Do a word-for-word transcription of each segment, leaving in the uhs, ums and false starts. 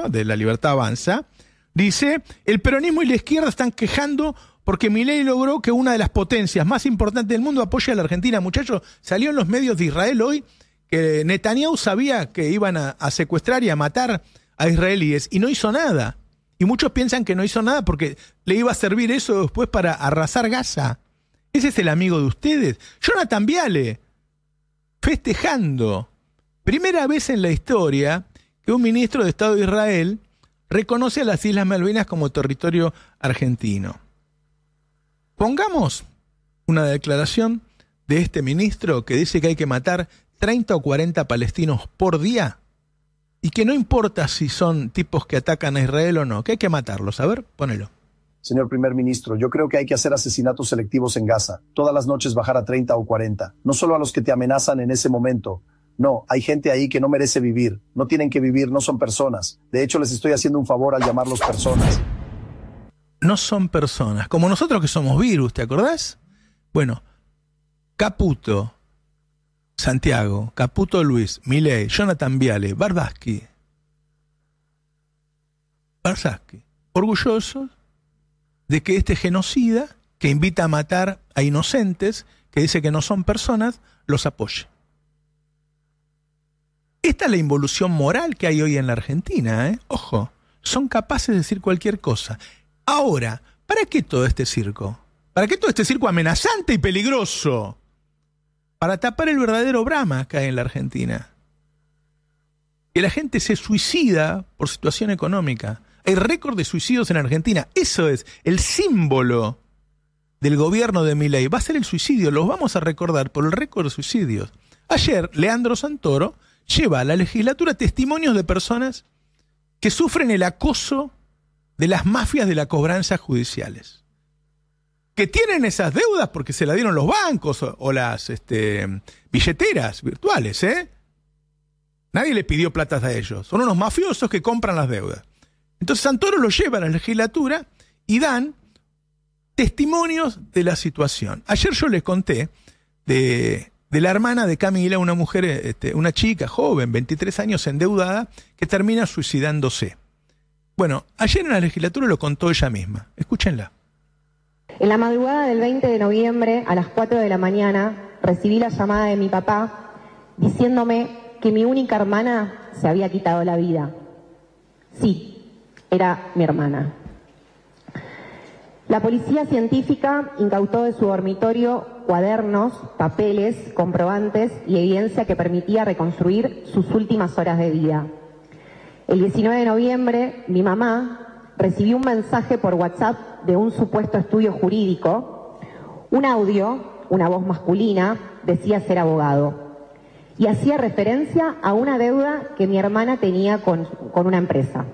Ministro de La Libertad Avanza, dice: el peronismo y la izquierda están quejando porque Milei logró que una de las potencias más importantes del mundo apoye a la Argentina. Muchachos, salió en los medios de Israel hoy que Netanyahu sabía que iban a, a secuestrar y a matar a israelíes y no hizo nada. Y muchos piensan que no hizo nada porque le iba a servir eso después para arrasar Gaza. Ese es el amigo de ustedes. Jonathan Viale, festejando. Primera vez en la historia que un ministro de Estado de Israel reconoce a las Islas Malvinas como territorio argentino. Pongamos una declaración de este ministro que dice que hay que matar treinta o cuarenta palestinos por día y que no importa si son tipos que atacan a Israel o no, que hay que matarlos. A ver, ponelo. Señor primer ministro, yo creo que hay que hacer asesinatos selectivos en Gaza. Todas las noches bajar a treinta o cuarenta. No solo a los que te amenazan en ese momento. No, hay gente ahí que no merece vivir. No tienen que vivir, no son personas. De hecho, les estoy haciendo un favor al llamarlos personas. No son personas, como nosotros que somos virus, ¿te acordás? Bueno, Caputo, Santiago, Caputo Luis, Milei, Jonathan Viale, Bardaski, Bardaski, orgullosos de que este genocida, que invita a matar a inocentes, que dice que no son personas, los apoye. Esta es la involución moral que hay hoy en la Argentina, ¿eh? Ojo, son capaces de decir cualquier cosa. Ahora, ¿para qué todo este circo? ¿Para qué todo este circo amenazante y peligroso? Para tapar el verdadero drama que hay en la Argentina. Que la gente se suicida por situación económica. Hay récord de suicidios en Argentina. Eso es el símbolo del gobierno de Milei. Va a ser el suicidio. Los vamos a recordar por el récord de suicidios. Ayer, Leandro Santoro lleva a la legislatura testimonios de personas que sufren el acoso de las mafias de las cobranzas judiciales, que tienen esas deudas porque se las dieron los bancos o, o las este, billeteras virtuales, ¿eh? Nadie le pidió platas a ellos, son unos mafiosos que compran las deudas. Entonces Santoro lo lleva a la legislatura y dan testimonios de la situación. Ayer yo les conté de, de la hermana de Camila, una mujer, este, una chica joven, veintitrés años, endeudada, que termina suicidándose. Bueno, ayer en la legislatura lo contó ella misma. Escúchenla. En la madrugada del veinte de noviembre, a las cuatro de la mañana, recibí la llamada de mi papá diciéndome que mi única hermana se había quitado la vida. Sí, era mi hermana. La policía científica incautó de su dormitorio cuadernos, papeles, comprobantes y evidencia que permitía reconstruir sus últimas horas de vida. El diecinueve de noviembre, mi mamá recibió un mensaje por WhatsApp de un supuesto estudio jurídico. Un audio, una voz masculina, decía ser abogado. Y hacía referencia a una deuda que mi hermana tenía con, con una empresa.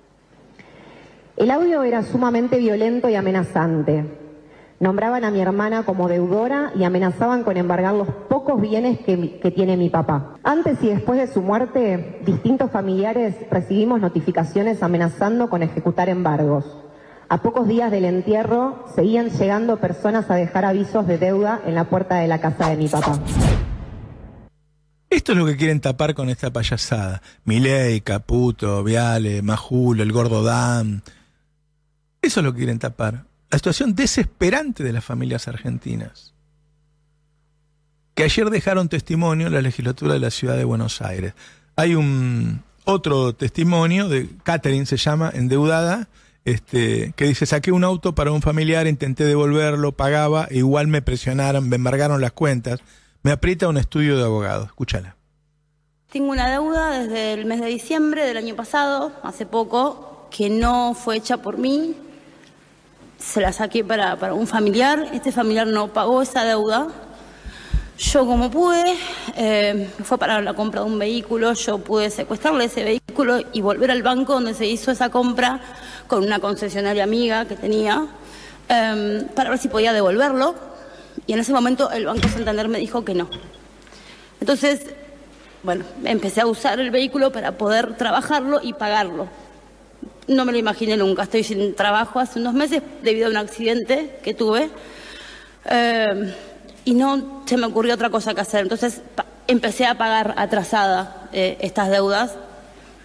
El audio era sumamente violento y amenazante. Nombraban a mi hermana como deudora y amenazaban con embargar los pocos bienes que, que tiene mi papá. Antes y después de su muerte, distintos familiares recibimos notificaciones amenazando con ejecutar embargos. A pocos días del entierro, seguían llegando personas a dejar avisos de deuda en la puerta de la casa de mi papá. Esto es lo que quieren tapar con esta payasada. Milei, Caputo, Viale, Majul, el Gordo Dan. Eso es lo que quieren tapar. La situación desesperante de las familias argentinas, que ayer dejaron testimonio en la legislatura de la ciudad de Buenos Aires. Hay un otro testimonio de Catherine, se llama, endeudada, este, que dice: saqué un auto para un familiar, intenté devolverlo, pagaba, e igual me presionaron, me embargaron las cuentas, me aprieta un estudio de abogado. Escúchala. Tengo una deuda desde el mes de diciembre del año pasado, hace poco, que no fue hecha por mí. Se la saqué para, para un familiar. Este familiar no pagó esa deuda. Yo, como pude, eh, fue para la compra de un vehículo. Yo pude secuestrarle ese vehículo y volver al banco donde se hizo esa compra con una concesionaria amiga que tenía, eh, para ver si podía devolverlo. Y en ese momento el Banco Santander me dijo que no. Entonces, bueno, empecé a usar el vehículo para poder trabajarlo y pagarlo. No me lo imaginé nunca. Estoy sin trabajo hace unos meses debido a un accidente que tuve. Eh, y no se me ocurrió otra cosa que hacer. Entonces empecé a pagar atrasada eh, estas deudas.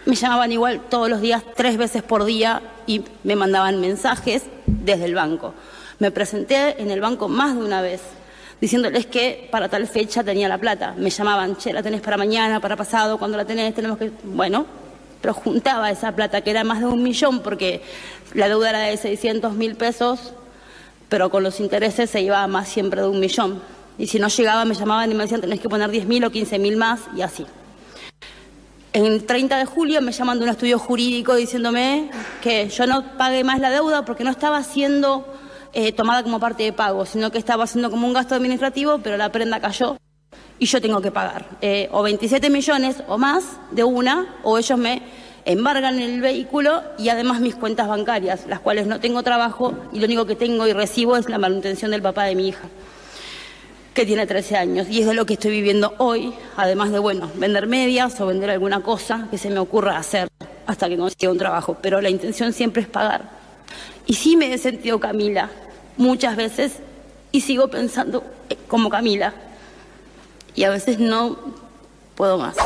Me llamaban igual todos los días, tres veces por día, y me mandaban mensajes desde el banco. Me presenté en el banco más de una vez, diciéndoles que para tal fecha tenía la plata. Me llamaban, che, la tenés para mañana, para pasado, cuando la tenés, tenemos que... Bueno, pero juntaba esa plata, que era más de un millón, porque la deuda era de seiscientos mil pesos, pero con los intereses se iba a más siempre de un millón. Y si no llegaba, me llamaban y me decían, tenés que poner diez mil o quince mil más, y así. En treinta de julio me llaman de un estudio jurídico diciéndome que yo no pagué más la deuda porque no estaba siendo eh, tomada como parte de pago, sino que estaba haciendo como un gasto administrativo, pero la prenda cayó y yo tengo que pagar eh, o veintisiete millones o más de una, o ellos me embargan el vehículo y además mis cuentas bancarias, las cuales no tengo trabajo y lo único que tengo y recibo es la manutención del papá de mi hija, que tiene trece años, y es de lo que estoy viviendo hoy, además de, bueno, vender medias o vender alguna cosa que se me ocurra hacer hasta que consiga un trabajo, pero la intención siempre es pagar. Y sí me he sentido Camila muchas veces y sigo pensando como Camila, y a veces no puedo más.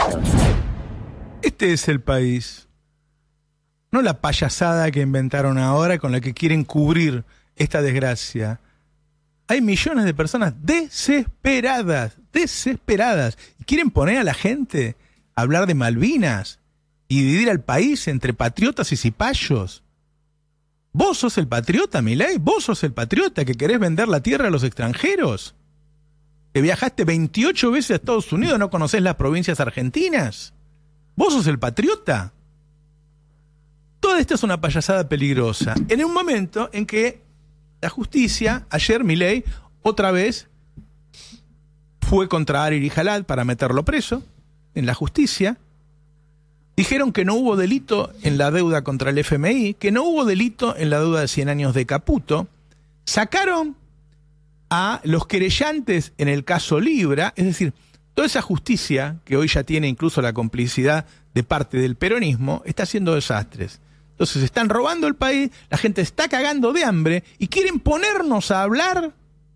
Este es el país, no la payasada que inventaron ahora con la que quieren cubrir esta desgracia. Hay millones de personas desesperadas, desesperadas. Y quieren poner a la gente a hablar de Malvinas y dividir al país entre patriotas y cipayos. ¿Vos sos el patriota, Milei? ¿Vos sos el patriota que querés vender la tierra a los extranjeros? ¿Que viajaste veintiocho veces a Estados Unidos y no conocés las provincias argentinas? ¿Vos sos el patriota? Toda esta es una payasada peligrosa. En un momento en que la justicia, ayer Milei, otra vez fue contra Ari Jalad para meterlo preso en la justicia. Dijeron que no hubo delito en la deuda contra el F M I, que no hubo delito en la deuda de cien años de Caputo. Sacaron a los querellantes en el caso Libra, es decir, toda esa justicia, que hoy ya tiene incluso la complicidad de parte del peronismo, está haciendo desastres. Entonces están robando el país, la gente está cagando de hambre y quieren ponernos a hablar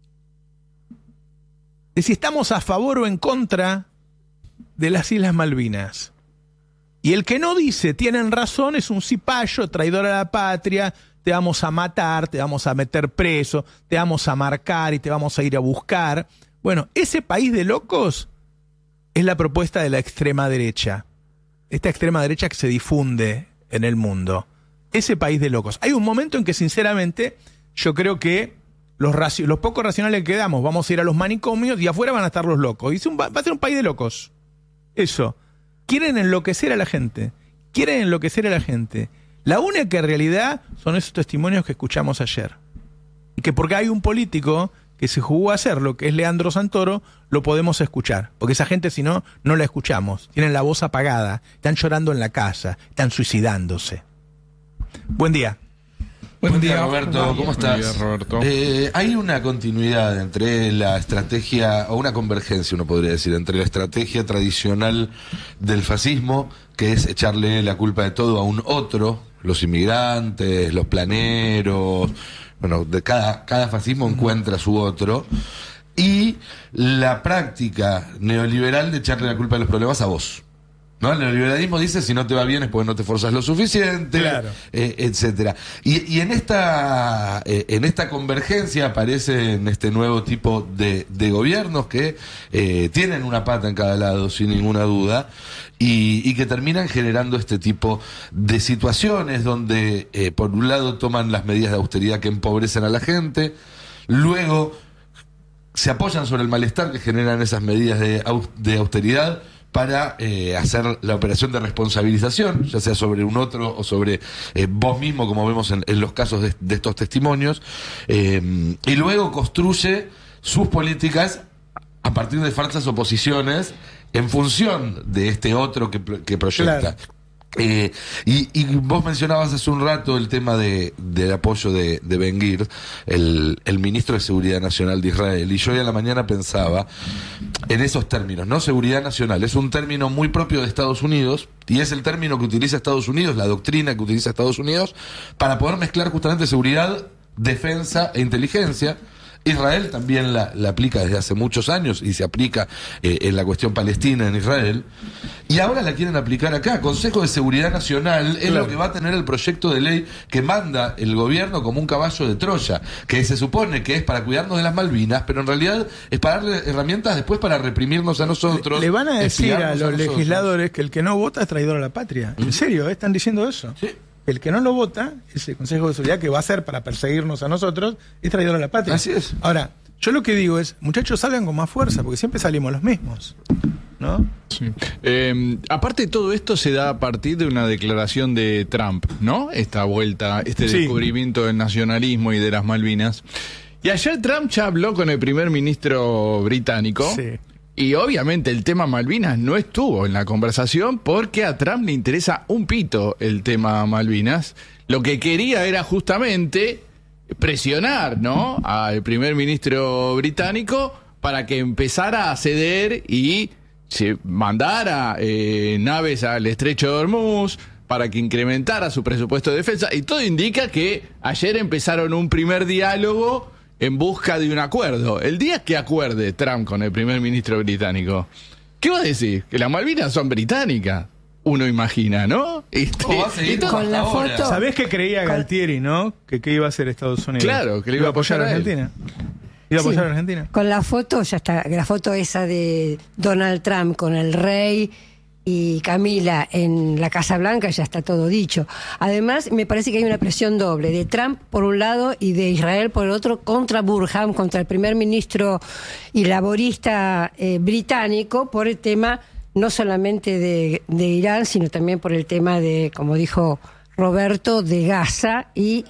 de si estamos a favor o en contra de las Islas Malvinas. Y el que no dice tienen razón es un cipayo, traidor a la patria, te vamos a matar, te vamos a meter preso, te vamos a marcar y te vamos a ir a buscar. Bueno, ese país de locos es la propuesta de la extrema derecha. Esta extrema derecha que se difunde en el mundo. Ese país de locos. Hay un momento en que, sinceramente, yo creo que los, raci- los pocos racionales que quedamos, vamos a ir a los manicomios y afuera van a estar los locos. Y es un, va a ser un país de locos. Eso. Quieren enloquecer a la gente. Quieren enloquecer a la gente. La única realidad son esos testimonios que escuchamos ayer. Y que porque hay un político que se jugó a hacerlo, que es Leandro Santoro, lo podemos escuchar. Porque esa gente, si no, no la escuchamos. Tienen la voz apagada, están llorando en la casa, están suicidándose. Buen día. Buen, Buen día, día, Roberto. ¿Cómo estás? Buen día, Roberto. Eh, hay una continuidad entre la estrategia, o una convergencia, uno podría decir, entre la estrategia tradicional del fascismo, que es echarle la culpa de todo a un otro, los inmigrantes, los planeros, bueno, de cada, cada fascismo encuentra su otro, y la práctica neoliberal de echarle la culpa de los problemas a vos. ¿No? El neoliberalismo dice, si no te va bien es porque no te esforzas lo suficiente, claro. eh, etcétera. Y, y en esta eh, en esta convergencia aparecen este nuevo tipo de, de gobiernos que eh, tienen una pata en cada lado, sin ninguna duda, y, y que terminan generando este tipo de situaciones donde, eh, por un lado, toman las medidas de austeridad que empobrecen a la gente, luego se apoyan sobre el malestar que generan esas medidas de, de austeridad para eh, hacer la operación de responsabilización, ya sea sobre un otro o sobre eh, vos mismo, como vemos en, en los casos de, de estos testimonios, eh, y luego construye sus políticas a partir de falsas oposiciones en función de este otro que, que proyecta. Claro. Eh, y, y vos mencionabas hace un rato el tema de del apoyo de, de Ben-Gvir, el, el ministro de Seguridad Nacional de Israel, y yo hoy a la mañana pensaba en esos términos, ¿no? Seguridad nacional es un término muy propio de Estados Unidos, y es el término que utiliza Estados Unidos, la doctrina que utiliza Estados Unidos, para poder mezclar justamente seguridad, defensa e inteligencia, Israel también la, la aplica desde hace muchos años y se aplica eh, en la cuestión palestina en Israel. Y ahora la quieren aplicar acá. Consejo de Seguridad Nacional es Claro. lo que va a tener el proyecto de ley que manda el gobierno como un caballo de Troya, que se supone que es para cuidarnos de las Malvinas, pero en realidad es para darle herramientas después para reprimirnos a nosotros. Le van a decir a espiarnos los nosotros. legisladores que el que no vota es traidor a la patria. En serio, ¿eh? Están diciendo eso. Sí. El que no lo vota, ese Consejo de Seguridad que va a ser para perseguirnos a nosotros, es traidor a la patria. Así es. Ahora, yo lo que digo es, muchachos, salgan con más fuerza, porque siempre salimos los mismos, ¿no? Sí. Eh, aparte, todo esto se da a partir de una declaración de Trump, ¿no? Esta vuelta, este Sí. descubrimiento del nacionalismo y de las Malvinas. Y ayer Trump ya habló con el primer ministro británico. Sí. Y obviamente el tema Malvinas no estuvo en la conversación porque a Trump le interesa un pito el tema Malvinas. Lo que quería era justamente presionar, ¿no?, al primer ministro británico para que empezara a ceder y se mandara eh, naves al estrecho de Hormuz, para que incrementara su presupuesto de defensa. Y todo indica que ayer empezaron un primer diálogo en busca de un acuerdo. El día que acuerde Trump con el primer ministro británico, ¿qué va a decir? Que las Malvinas son británicas. Uno imagina, ¿no? Este, ¿Cómo va a seguir y todo- Con la ahora? foto. ¿Sabés qué creía Galtieri, no? Que qué iba a hacer Estados Unidos. Claro, que le iba a apoyar a él. Argentina. Iba a Sí. apoyar a Argentina. Con la foto, ya está, la foto esa de Donald Trump con el rey y Camila en la Casa Blanca, ya está todo dicho. Además, me parece que hay una presión doble, de Trump por un lado y de Israel por el otro, contra Burham, contra el primer ministro y laborista eh, británico, por el tema no solamente de, de Irán, sino también por el tema de, como dijo Roberto, de Gaza y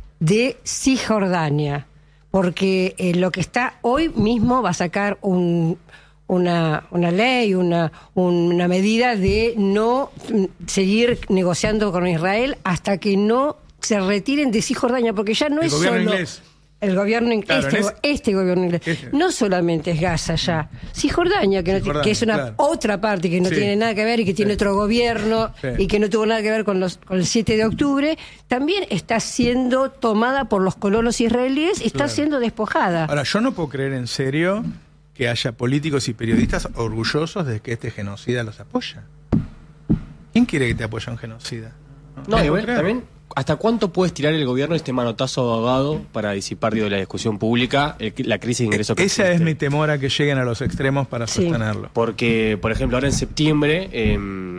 de Cisjordania. Porque eh, lo que está hoy mismo va a sacar un, una, una ley, una, una medida de no mm, seguir negociando con Israel hasta que no se retiren de Cisjordania, porque ya no El es gobierno solo inglés. el gobierno in- Claro, este, en go- ese- este gobierno inglés. Este. No solamente es Gaza ya, Cisjordania, que, no ti- Cisjordania, que es una claro. otra parte que no Sí. tiene nada que ver y que tiene Sí. otro gobierno Sí. y que no tuvo nada que ver con, los, con el siete de octubre, también está siendo tomada por los colonos israelíes y está Claro. siendo despojada. Ahora, yo no puedo creer en serio que haya políticos y periodistas orgullosos de que este genocida los apoya. ¿Quién quiere que te apoye a un genocida? No, puedo igual, creer. también, ¿hasta cuánto puede estirar el gobierno este manotazo ahogado para disipar digo, la discusión pública, el- la crisis de ingresos que Esa es existe? mi temor, a que lleguen a los extremos para Sí. sostenerlo. Porque, por ejemplo, ahora en septiembre, eh,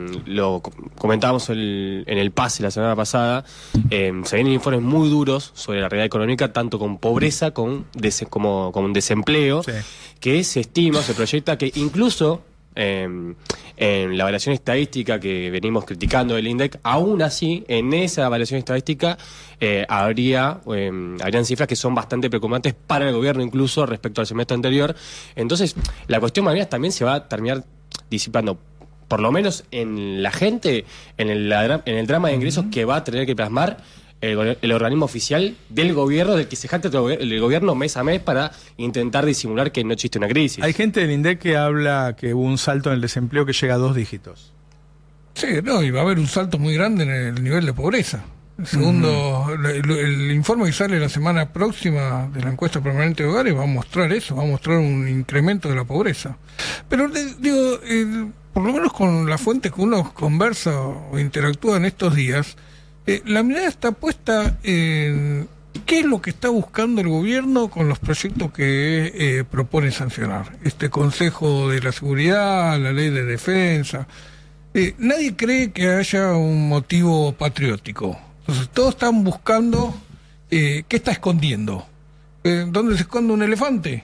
lo co- comentábamos el- en el pase la semana pasada, eh, se vienen informes muy duros sobre la realidad económica, tanto con pobreza con des- como con desempleo, Sí. que se estima, se proyecta que incluso eh, en la variación estadística que venimos criticando del INDEC, aún así, en esa variación estadística eh, habría eh, habrían cifras que son bastante preocupantes para el gobierno incluso respecto al semestre anterior. Entonces, la cuestión Malvinas también se va a terminar disipando, por lo menos en la gente, en el, la dra- en el drama de ingresos que va a tener que plasmar el, go- el organismo oficial del gobierno, del que se jacta el go- el gobierno mes a mes para intentar disimular que no existe una crisis. Hay gente del INDEC que habla que hubo un salto en el desempleo que llega a dos dígitos. Sí, no, y va a haber un salto muy grande en el nivel de pobreza. El segundo, el, el informe que sale la semana próxima de la encuesta permanente de hogares va a mostrar eso, va a mostrar un incremento de la pobreza. Pero de- digo, el- por lo menos con las fuentes que uno conversa o interactúa en estos días, eh, la mirada está puesta en qué es lo que está buscando el gobierno con los proyectos que eh, propone sancionar. Este Consejo de la Seguridad, la Ley de Defensa. Eh, nadie cree que haya un motivo patriótico. Entonces, todos están buscando eh, qué está escondiendo. Eh, ¿Dónde se esconde un elefante?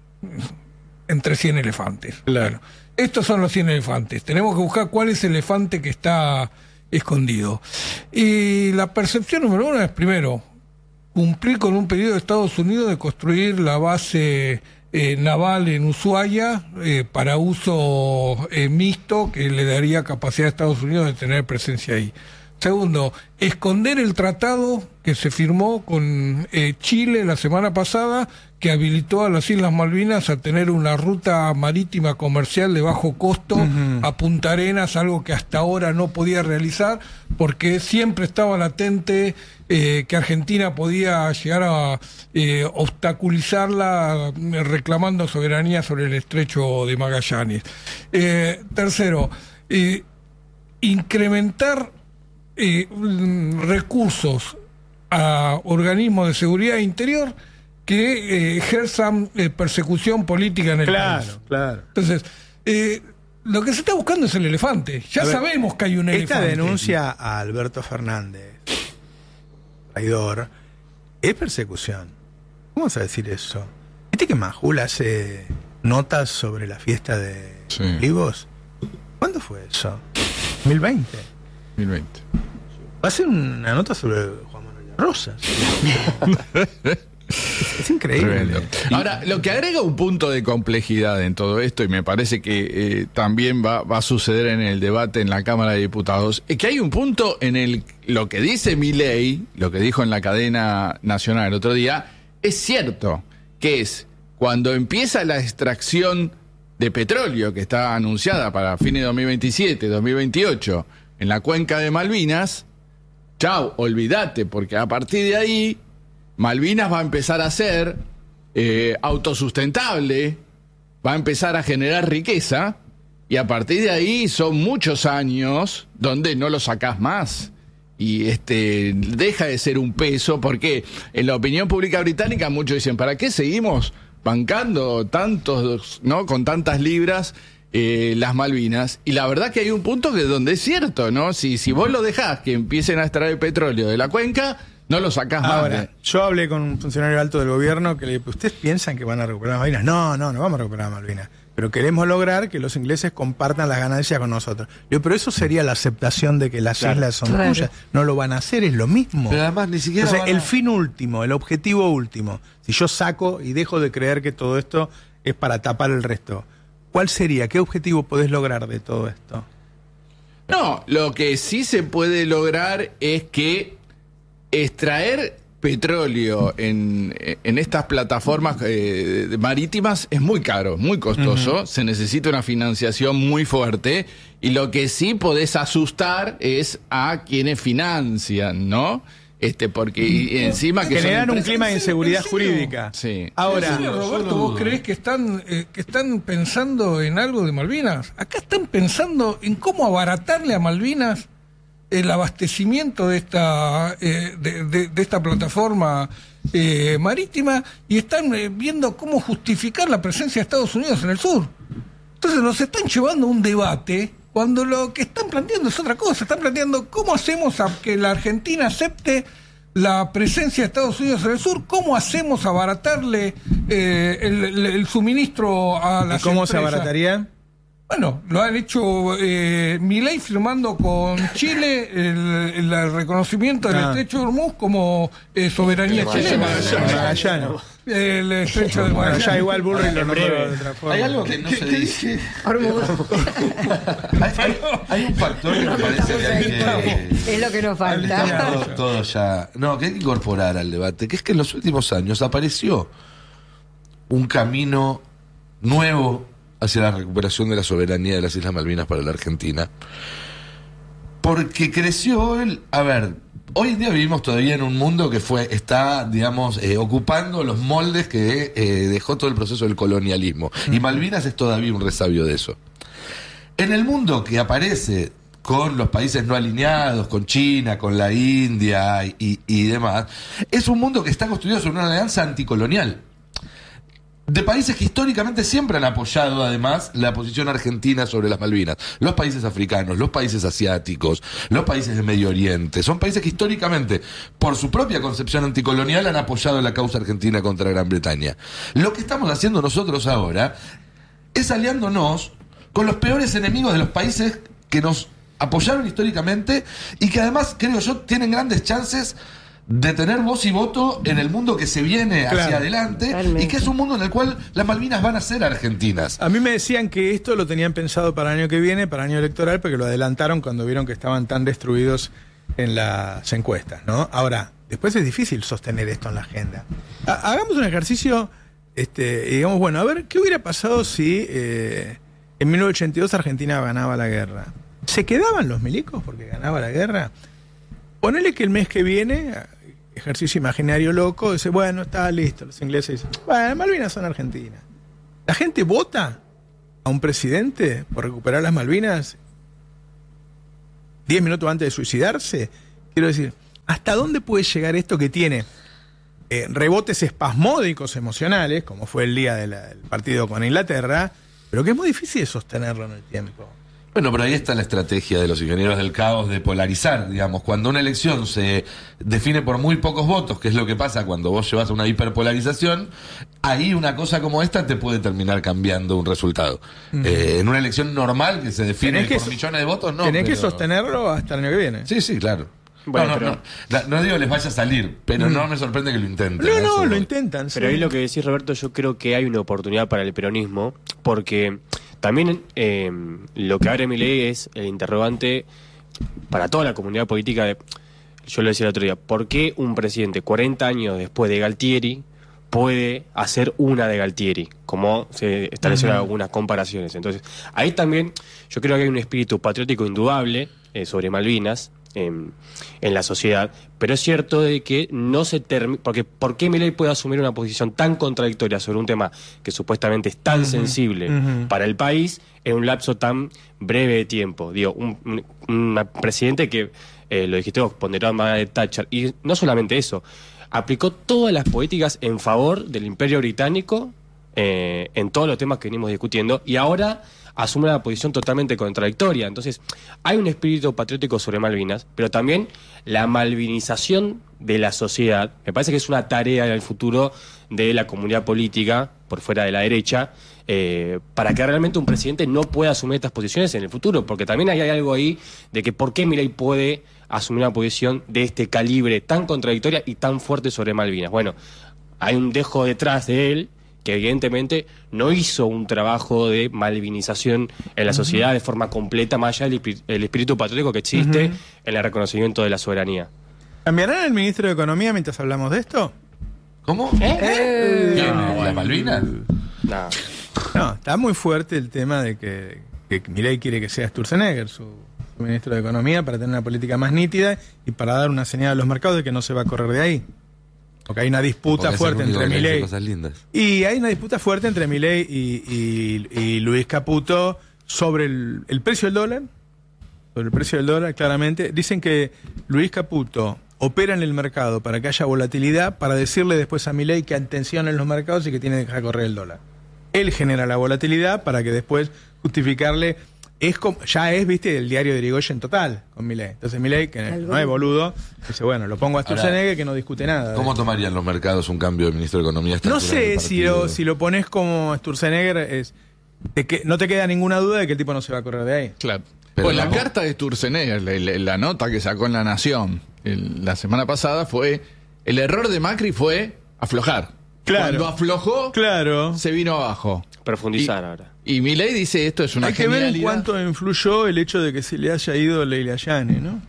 Entre cien elefantes. Claro. Estos son los cien elefantes. Tenemos que buscar cuál es el elefante que está escondido. Y la percepción número uno es, primero, cumplir con un pedido de Estados Unidos de construir la base eh, naval en Ushuaia eh, para uso eh, mixto, que le daría capacidad a Estados Unidos de tener presencia ahí. Segundo, esconder el tratado que se firmó con eh, Chile la semana pasada, que habilitó a las Islas Malvinas a tener una ruta marítima comercial de bajo costo uh-huh. a Punta Arenas, algo que hasta ahora no podía realizar, porque siempre estaba latente eh, que Argentina podía llegar a eh, obstaculizarla reclamando soberanía sobre el estrecho de Magallanes. Eh, tercero, eh, incrementar Eh, recursos a organismos de seguridad interior que eh, ejerzan eh, persecución política en el claro, país. Claro, claro. Entonces, eh, lo que se está buscando es el elefante. Ya ver, sabemos que hay un esta elefante. Esta denuncia a Alberto Fernández, traidor, es persecución. ¿Cómo vas a decir eso? ¿Viste que Majul hace notas sobre la fiesta de sí. Olivos? ¿Cuándo fue eso? ¿dos mil veinte? dos mil veinte. Va a ser una nota sobre Juan Manuel Rosas. es, es increíble. Ahora, lo que agrega un punto de complejidad en todo esto, y me parece que eh, también va, va a suceder en el debate en la Cámara de Diputados, es que hay un punto en el lo que dice Milei, lo que dijo en la cadena nacional el otro día, es cierto, que es cuando empieza la extracción de petróleo que está anunciada para fines de dos mil veintisiete, dos mil veintiocho, en la cuenca de Malvinas, chau, olvídate, porque a partir de ahí Malvinas va a empezar a ser eh, autosustentable, va a empezar a generar riqueza, y a partir de ahí son muchos años donde no lo sacás más. Y este deja de ser un peso, porque en la opinión pública británica muchos dicen, ¿para qué seguimos bancando tantos, ¿no? con tantas libras Eh, las Malvinas? Y la verdad que hay un punto que donde es cierto, ¿no? Si, si vos lo dejás que empiecen a extraer petróleo de la cuenca, no lo sacás más. Ahora, yo hablé con un funcionario alto del gobierno que le dije, ¿ustedes piensan que van a recuperar Malvinas? No, no, no vamos a recuperar Malvinas. Pero queremos lograr que los ingleses compartan las ganancias con nosotros. Yo, pero eso sería la aceptación de que las claro, islas son claro. tuyas. No lo van a hacer, es lo mismo. Pero además ni siquiera. Entonces, a... el fin último, el objetivo último, si yo saco y dejo de creer que todo esto es para tapar el resto, ¿cuál sería? ¿Qué objetivo podés lograr de todo esto? No, lo que sí se puede lograr es que extraer petróleo en, en estas plataformas eh, marítimas es muy caro, muy costoso, uh-huh. se necesita una financiación muy fuerte, y lo que sí podés asustar es a quienes financian, ¿no? Este, porque y encima que generan un clima de inseguridad jurídica. Sí. Ahora, Roberto, ¿vos creés que están eh, que están pensando en algo de Malvinas? Acá están pensando en cómo abaratarle a Malvinas el abastecimiento de esta eh, de, de, de esta plataforma eh, marítima, y están eh, viendo cómo justificar la presencia de Estados Unidos en el sur. Entonces nos están llevando a un debate cuando lo que están planteando es otra cosa. Están planteando cómo hacemos a que la Argentina acepte la presencia de Estados Unidos en el sur, cómo hacemos abaratarle eh, el, el, el suministro a las ¿Y cómo empresas. Se abarataría? Bueno, lo han hecho eh, Milei firmando con Chile el, el reconocimiento del ah. estrecho de Hormuz como eh, soberanía chilena. Magallano. El estrecho de Magallanes. Ya igual Burri lo nombró de otra forma. Hay algo que no se dice. Hormuz. hay, hay, hay un factor que me parece que hay que... Es lo que nos falta. Todo, todo ya... No, que hay que incorporar al debate, que es que en los últimos años apareció un camino nuevo hacia la recuperación de la soberanía de las Islas Malvinas para la Argentina, porque creció el... A ver, hoy en día vivimos todavía en un mundo que fue está, digamos, eh, ocupando los moldes que eh, dejó todo el proceso del colonialismo, y Malvinas es todavía un resabio de eso. En el mundo que aparece con los países no alineados, con China, con la India y, y demás, es un mundo que está construido sobre una alianza anticolonial, de países que históricamente siempre han apoyado además la posición argentina sobre las Malvinas. Los países africanos, los países asiáticos, los países del Medio Oriente, son países que históricamente, por su propia concepción anticolonial, han apoyado la causa argentina contra Gran Bretaña. Lo que estamos haciendo nosotros ahora es aliándonos con los peores enemigos de los países que nos apoyaron históricamente y que además, creo yo, tienen grandes chances de tener voz y voto en el mundo que se viene hacia claro, adelante, realmente. Y que es un mundo en el cual las Malvinas van a ser argentinas. A mí me decían que esto lo tenían pensado para el año que viene, para el año electoral, porque lo adelantaron cuando vieron que estaban tan destruidos en las encuestas, ¿no? Ahora, después es difícil sostener esto en la agenda. Ha- hagamos un ejercicio, este, y digamos, bueno, a ver, ¿qué hubiera pasado si eh, en mil novecientos ochenta y dos Argentina ganaba la guerra? ¿Se quedaban los milicos porque ganaba la guerra? Ponele que el mes que viene, ejercicio imaginario loco, dice, bueno, está listo, los ingleses dicen, bueno, Malvinas son Argentinas. ¿La gente vota a un presidente por recuperar las Malvinas diez minutos antes de suicidarse? Quiero decir, ¿hasta dónde puede llegar esto que tiene eh, rebotes espasmódicos emocionales, como fue el día de la- del partido con Inglaterra, pero que es muy difícil de sostenerlo en el tiempo? Bueno, pero ahí está la estrategia de los ingenieros del caos de polarizar, digamos, cuando una elección se define por muy pocos votos, que es lo que pasa cuando vos llevas una hiperpolarización, ahí una cosa como esta te puede terminar cambiando un resultado. Ujú. Eh, en una elección normal que se define Tenés que por so- millones de votos, no. Tenés que pero- sostenerlo hasta el año que viene. Sí, sí, claro. Bueno, no, no, pero- no, La- no digo les vaya a salir, pero Mm. no me sorprende que lo intenten. No, a no, eso lo voy. intentan. Pero sí. ahí lo que decís, Roberto, yo creo que hay una oportunidad para el peronismo, porque también eh, lo que abre Milei es el interrogante para toda la comunidad política. De, yo lo decía el otro día, ¿por qué un presidente cuarenta años después de Galtieri puede hacer una de Galtieri? Como se establecieron Ujú. algunas comparaciones. Entonces, ahí también yo creo que hay un espíritu patriótico indudable eh, sobre Malvinas en, en la sociedad, pero es cierto de que no se termina, porque ¿por qué Milei puede asumir una posición tan contradictoria sobre un tema que supuestamente es tan Ujú, sensible ujú. para el país en un lapso tan breve de tiempo? Digo, un, un- un presidente que, eh, lo dijiste vos, ponderó a Margaret Thatcher, y no solamente eso, aplicó todas las políticas en favor del Imperio Británico eh, en todos los temas que venimos discutiendo, y ahora asume una posición totalmente contradictoria. Entonces, hay un espíritu patriótico sobre Malvinas, pero también la malvinización de la sociedad. Me parece que es una tarea en el futuro de la comunidad política, por fuera de la derecha, eh, para que realmente un presidente no pueda asumir estas posiciones en el futuro, porque también hay algo ahí de que por qué Milei puede asumir una posición de este calibre tan contradictoria y tan fuerte sobre Malvinas. Bueno, hay un dejo detrás de él que evidentemente no hizo un trabajo de malvinización en la sociedad de forma completa, más allá del espí- el espíritu patriótico que existe Ujú. en el reconocimiento de la soberanía. ¿Cambiarán el ministro de Economía mientras hablamos de esto? ¿Cómo? ¿Eh? ¿Quién? No, ¿La bueno. Malvinas? No. No, está muy fuerte el tema de que, que Milei quiere que sea Sturzenegger su, su ministro de Economía para tener una política más nítida y para dar una señal a los mercados de que no se va a correr de ahí. Porque hay una disputa Porque es el fuerte único entre que le dice Milei cosas lindas. y hay una disputa fuerte entre Milei y, y, y Luis Caputo sobre el, el precio del dólar. Sobre el precio del dólar, claramente. Dicen que Luis Caputo opera en el mercado para que haya volatilidad, para decirle después a Milei que atención en los mercados y que tiene que dejar correr el dólar. Él genera la volatilidad para que después justificarle. Es como, ya es, viste, el diario de Irigoyen total con Milei. Entonces Milei, que no es boludo, dice, bueno, lo pongo a Sturzenegger que no discute nada. ¿Cómo tomarían los mercados un cambio de ministro de Economía? a esta No altura del sé si partido? lo, si lo pones como Sturzenegger, es, te que, no te queda ninguna duda de que el tipo no se va a correr de ahí. Claro. Pero Pues la tampoco- carta de Sturzenegger, la, la- la nota que sacó en La Nación el- la semana pasada fue, el error de Macri fue aflojar. Claro. Cuando aflojó, Claro. se vino abajo. Profundizar ahora. Y Milei dice, esto es una Hay que ver en genialidad. cuánto influyó el hecho de que se le haya ido Leila Yane, ¿no?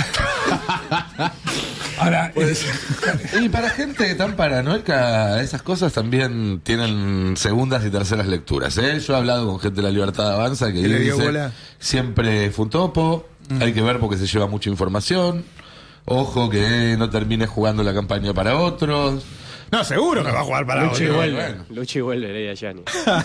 Ahora, eh, Y para gente tan paranoica, esas cosas también tienen segundas y terceras lecturas. ¿eh? Yo he hablado con gente de la Libertad Avanza que ¿Que le dio dice bola? siempre fue un topo, hay que ver porque se lleva mucha información, ojo que no termine jugando la campaña para otros. No, seguro que va a jugar para Lucha y otro. vuelve. bueno. Lucha y vuelve, Leia Yani.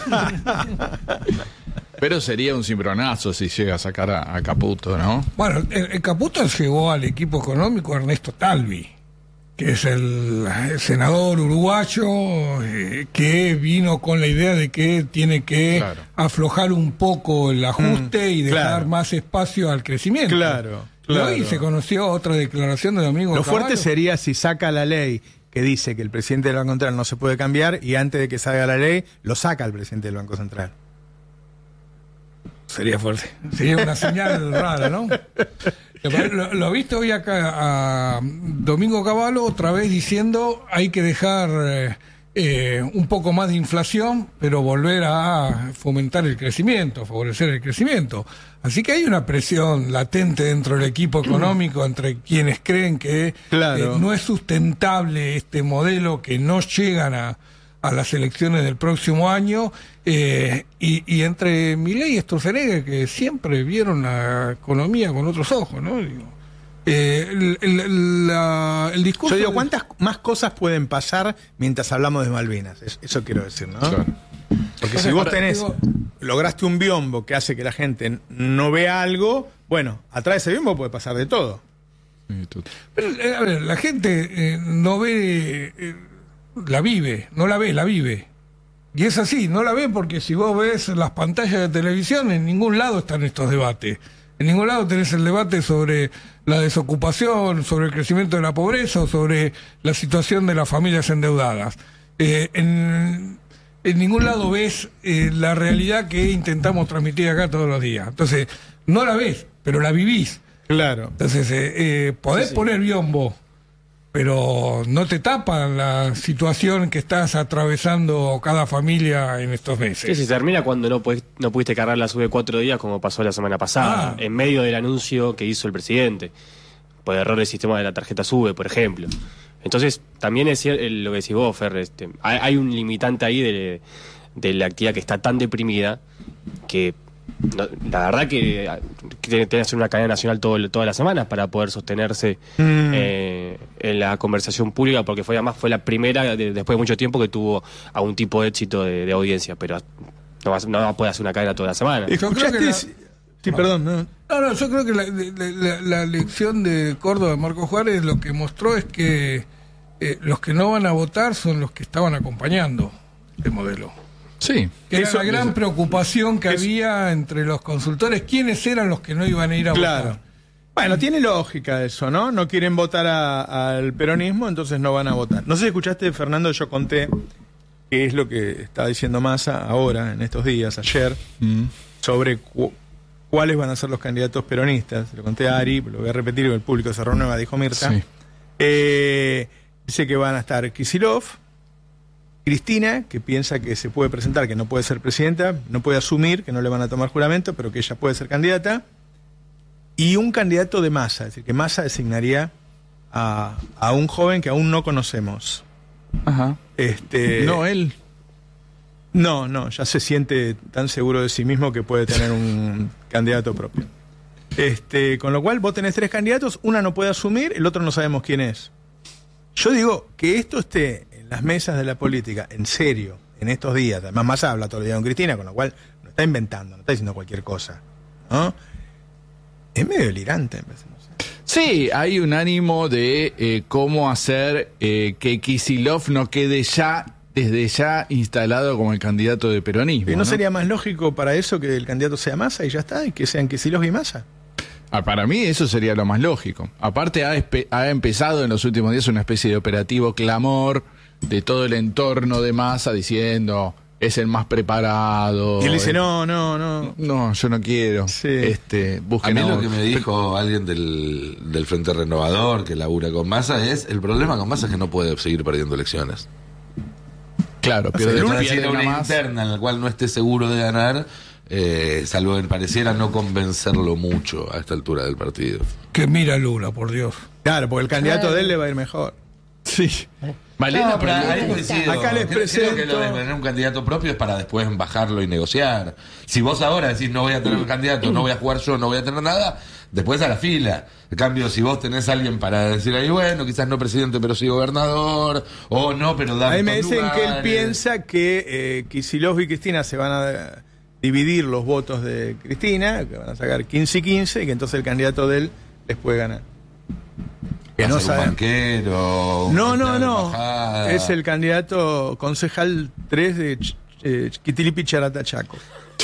Pero sería un cimbronazo si llega a sacar a, a Caputo, ¿no? bueno, el, el Caputo llevó al equipo económico a Ernesto Talvi, que es el, el senador uruguayo eh, que vino con la idea de que tiene que Claro. aflojar un poco el ajuste Mm, y dejar claro. más espacio al crecimiento. Claro, Y claro. hoy se conoció otra declaración de Domingo Lo fuerte Cavallo. sería si saca la ley que dice que el presidente del Banco Central no se puede cambiar y antes de que salga la ley, lo saca el presidente del Banco Central. Sería fuerte. Sería una señal rara, ¿no? Lo, lo viste hoy acá a Domingo Cavallo otra vez diciendo hay que dejar eh, eh, un poco más de inflación, pero volver a fomentar el crecimiento, favorecer el crecimiento. Así que hay una presión latente dentro del equipo económico entre quienes creen que Claro. eh, no es sustentable este modelo, que no llegan a, a las elecciones del próximo año, eh, y, y entre Milei y Sturzenegger, que siempre vieron la economía con otros ojos, ¿no? Digo, eh, el, el, la- el discurso... Yo digo, de- ¿cuántas más cosas pueden pasar mientras hablamos de Malvinas? Es- Eso quiero decir, ¿no? Claro. Porque si Entonces, vos ahora, tenés, digo- lograste un biombo que hace que la gente no vea algo, bueno, atrás de ese biombo puede pasar de todo. Pero, eh, a ver, la gente eh, no ve, eh, la vive, no la ve, la vive. Y es así, no la ve porque si vos ves las pantallas de televisión, en ningún lado están estos debates. En ningún lado tenés el debate sobre la desocupación, sobre el crecimiento de la pobreza o sobre la situación de las familias endeudadas. Eh, en, en ningún lado ves eh, la realidad que intentamos transmitir acá todos los días. Entonces, no la ves, pero la vivís. Claro. Entonces, eh, eh, podés poner biombo, pero no te tapa la situación que estás atravesando cada familia en estos Sí, meses. se termina cuando no, podés- no pudiste cargar la sube cuatro días, como pasó la semana pasada, Ah. en medio del anuncio que hizo el presidente, por error del sistema de la tarjeta sube, por ejemplo. Entonces, también es cier- el- lo que decís vos, Fer, este, hay, hay un limitante ahí de, de la actividad que está tan deprimida que no- la verdad que, que tiene que hacer una cadena nacional todo, todas las semanas para poder sostenerse Mm. eh, en la conversación pública, porque fue además fue la primera de- después de mucho tiempo que tuvo algún tipo de éxito de, de audiencia, pero no va, no va a poder hacer una cadena toda la semana. Yo creo ¿Escuchaste? que la- si- Sí, perdón. No. No, no, yo creo que la, la, la- la elección de Córdoba de Marco Juárez lo que mostró es que eh, los que no van a votar son los que estaban acompañando el modelo. Sí. Que era Eso- la gran eso- preocupación que eso- había entre los consultores, quiénes eran los que no iban a ir a Claro. votar. Bueno, tiene lógica eso, ¿no? No quieren votar a- al peronismo, entonces no van a votar. No sé si escuchaste, Fernando, yo conté qué es lo que está diciendo Massa ahora, en estos días, ayer, sobre cu- cuáles van a ser los candidatos peronistas. Lo conté a Ari, lo voy a repetir, el público se renueva, dijo Mirta. Sí. Eh, dice que van a estar Kicillof, Cristina, que piensa que se puede presentar, que no puede ser presidenta, no puede asumir, que no le van a tomar juramento, pero que ella puede ser candidata, y un candidato de Massa, es decir, que Massa designaría a, a un joven que aún no conocemos. Ajá. Este, No, él. no, no, ya se siente tan seguro de sí mismo que puede tener un candidato propio. Este, con lo cual vos tenés tres candidatos, una no puede asumir, el otro no sabemos quién es. Yo digo que esto esté en las mesas de la política, en serio, en estos días. Además, Massa habla todo el día con Cristina, con lo cual no está inventando, no está diciendo cualquier cosa, ¿no? Es medio delirante, me parece, no sé. Sí, hay un ánimo de eh, cómo hacer eh, que Kicillof no quede ya, desde ya, instalado como el candidato de peronismo. ¿Y no, ¿no? sería más lógico para eso que el candidato sea Massa y ya está? Y que sean Kicillof y Massa. Ah, para mí eso sería lo más lógico. Aparte ha, espe- ha empezado en los últimos días una especie de operativo clamor de todo el entorno de Massa diciendo es el más preparado. Y él dice, eh, no, no, no. No, yo no quiero. Sí. Este, A busquen mí a lo otro. que me dijo alguien del, del Frente Renovador que labura con Massa es el problema con Massa es que no puede seguir perdiendo elecciones. Claro, O sea, pierde, le van a pierde decir a una una más. interna en la cual no esté seguro de ganar, eh, salvo que pareciera no convencerlo mucho a esta altura del partido. Que mira Lula, por Dios. Claro, porque el candidato de él le va a ir mejor. Sí. Malena, No, pero pero- ahí coincido. Acá les Creo- creo que lo de presento- tener un candidato propio es para después bajarlo y negociar. Si vos ahora decís no voy a tener un candidato, no voy a jugar yo, no voy a tener nada, después a la fila. En cambio, si vos tenés a alguien para decir ahí, bueno, quizás no presidente, pero sí gobernador, o no, pero dame Ahí me estos dicen que él lugares. piensa que eh, Kicillof y Cristina se van a dividir los votos de Cristina, que van a sacar quince y quince, y que entonces el candidato de él les puede ganar. Que Va a no ser un saben. banquero, un No, no, empleado de no. embajada. Es el candidato concejal tres de Ch- eh, Chiquitilipi Charatachaco.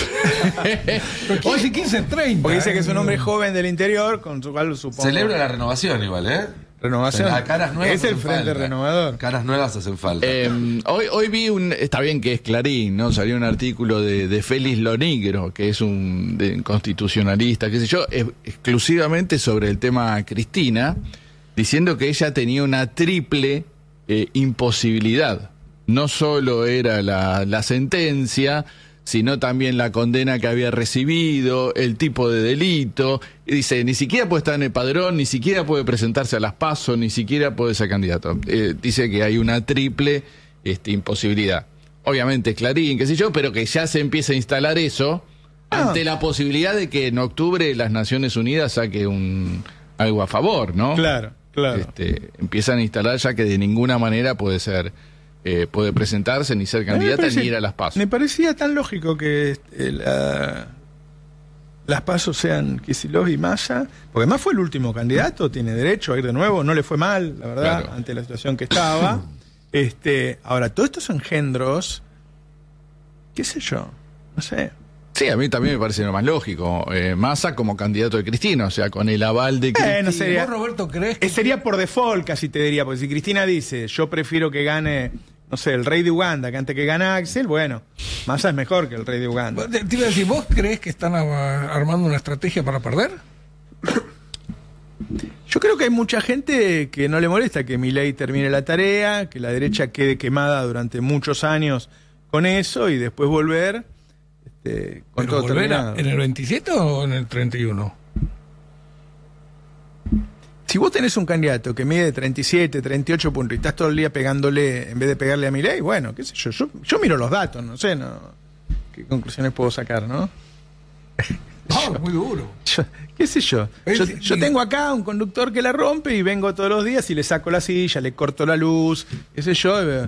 quince, quince, treinta. Porque dice que es un eh, hombre joven del interior, con su cual supongo. Celebra la renovación igual, ¿eh? Renovación. A caras nuevas Es el hacen Frente falta. Renovador. Caras nuevas hacen falta. Eh, hoy, hoy vi un, está bien que es Clarín, ¿no? Salió un artículo de, de Félix Lonigro, que es un de- constitucionalista, qué sé yo, es- exclusivamente sobre el tema Cristina, diciendo que ella tenía una triple eh, imposibilidad no solo era la, la sentencia, sino también la condena que había recibido, el tipo de delito. Y dice, ni siquiera puede estar en el padrón, ni siquiera puede presentarse a las PASO, ni siquiera puede ser candidato. Eh, dice que hay una triple este, imposibilidad. Obviamente es Clarín, qué sé yo, pero que ya se empieza a instalar eso ah. ante la posibilidad de que en octubre las Naciones Unidas saque un algo a favor, ¿no? Claro, claro. Este, empiezan a instalar ya que de ninguna manera puede ser... Eh, puede presentarse, ni ser candidata, parece, ni ir a las PASO. Me parecía tan lógico que eh, la, las PASO sean Kicillof y Massa, porque además fue el último candidato, tiene derecho a ir de nuevo, no le fue mal, la verdad, claro. ante la situación que estaba. este Ahora, todos estos engendros, qué sé yo, no sé. Sí, a mí también me parece lo más lógico. Eh, Massa como candidato de Cristina, o sea, con el aval de Cristina. Eh, no sería, ¿Vos, Roberto, crees que... Sería por default, casi te diría, porque si Cristina dice, yo prefiero que gane, no sé, el rey de Uganda, que antes que gane Axel, bueno, Massa es mejor que el rey de Uganda. Te, te iba a decir, ¿vos crees que están armando una estrategia para perder? Yo creo que hay mucha gente que no le molesta que Milei termine la tarea, que la derecha quede quemada durante muchos años con eso y después volver... Este, con todo terminado. ¿En el veintisiete o en el treinta y uno? Si vos tenés un candidato que mide treinta y siete, treinta y ocho puntos y estás todo el día pegándole en vez de pegarle a Milei, bueno, qué sé yo, yo, yo miro los datos, no sé, no, qué conclusiones puedo sacar, ¿no? No, muy duro. Yo, qué sé yo. Yo, yo tengo acá un conductor que la rompe y vengo todos los días y le saco la silla, le corto la luz, qué sé yo.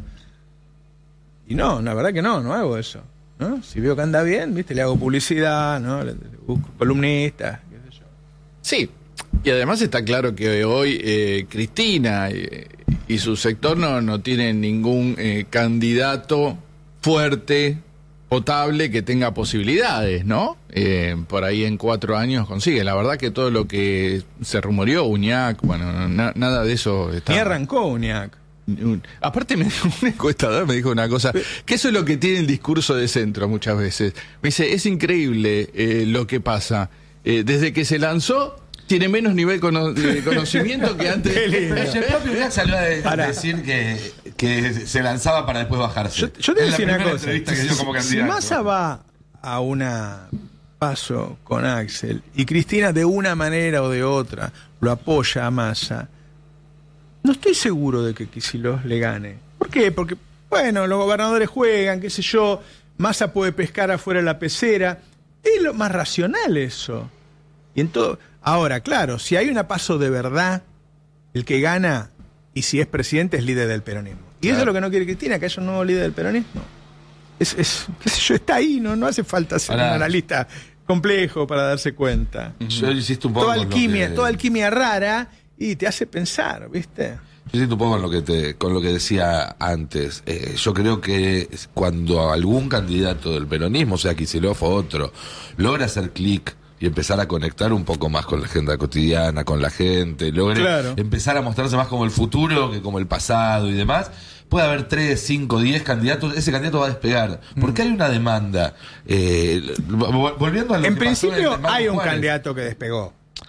Y no, la verdad que no, no hago eso. ¿No? Si veo que anda bien, ¿viste? Le hago publicidad, ¿no? Le, le busco columnistas, qué sé yo. Sí, y además está claro que hoy eh, Cristina eh, y su sector no, no tienen ningún eh, candidato fuerte, potable, que tenga posibilidades, ¿no? Eh, por ahí en cuatro años consigue. La verdad que todo lo que se rumoreó, Uñac, bueno, na, nada de eso está... Ni arrancó Uñac. Aparte me dijo un encuestador, me dijo una cosa, que eso es lo que tiene el discurso de centro muchas veces. Me dice, es increíble eh, lo que pasa. Eh, desde que se lanzó, tiene menos nivel cono de conocimiento que antes. Pero el propio Uñac salió a de decir que, que se lanzaba para después bajarse. Yo, yo te voy a decir una cosa. Que dio como si Massa va a una paso con Axel y Cristina de una manera o de otra lo apoya a Massa, no estoy seguro de que Kicillof le gane. ¿Por qué? Porque, bueno, los gobernadores juegan, qué sé yo, Massa puede pescar afuera de la pecera. Es lo más racional eso. Y en todo... Ahora, claro, si hay una paso de verdad, el que gana, y si es presidente, es líder del peronismo. Y claro. Eso es lo que no quiere Cristina, que haya un nuevo líder del peronismo. Es, es qué sé yo, está ahí, no, no hace falta ser Ahora, un analista complejo para darse cuenta. Yo insisto un poco toda alquimia, que... toda alquimia rara... Y te hace pensar, ¿viste? Yo siento un poco con lo que te, con lo que decía antes. Eh, yo creo que cuando algún candidato del peronismo, sea Kicillof o otro, logra hacer clic y empezar a conectar un poco más con la agenda cotidiana, con la gente, logre claro. empezar a mostrarse más como el futuro que como el pasado y demás, puede haber tres, cinco, diez candidatos, ese candidato va a despegar, porque mm. hay una demanda. Eh, volviendo a lo en que principio pasó en hay un Juárez. candidato que despegó.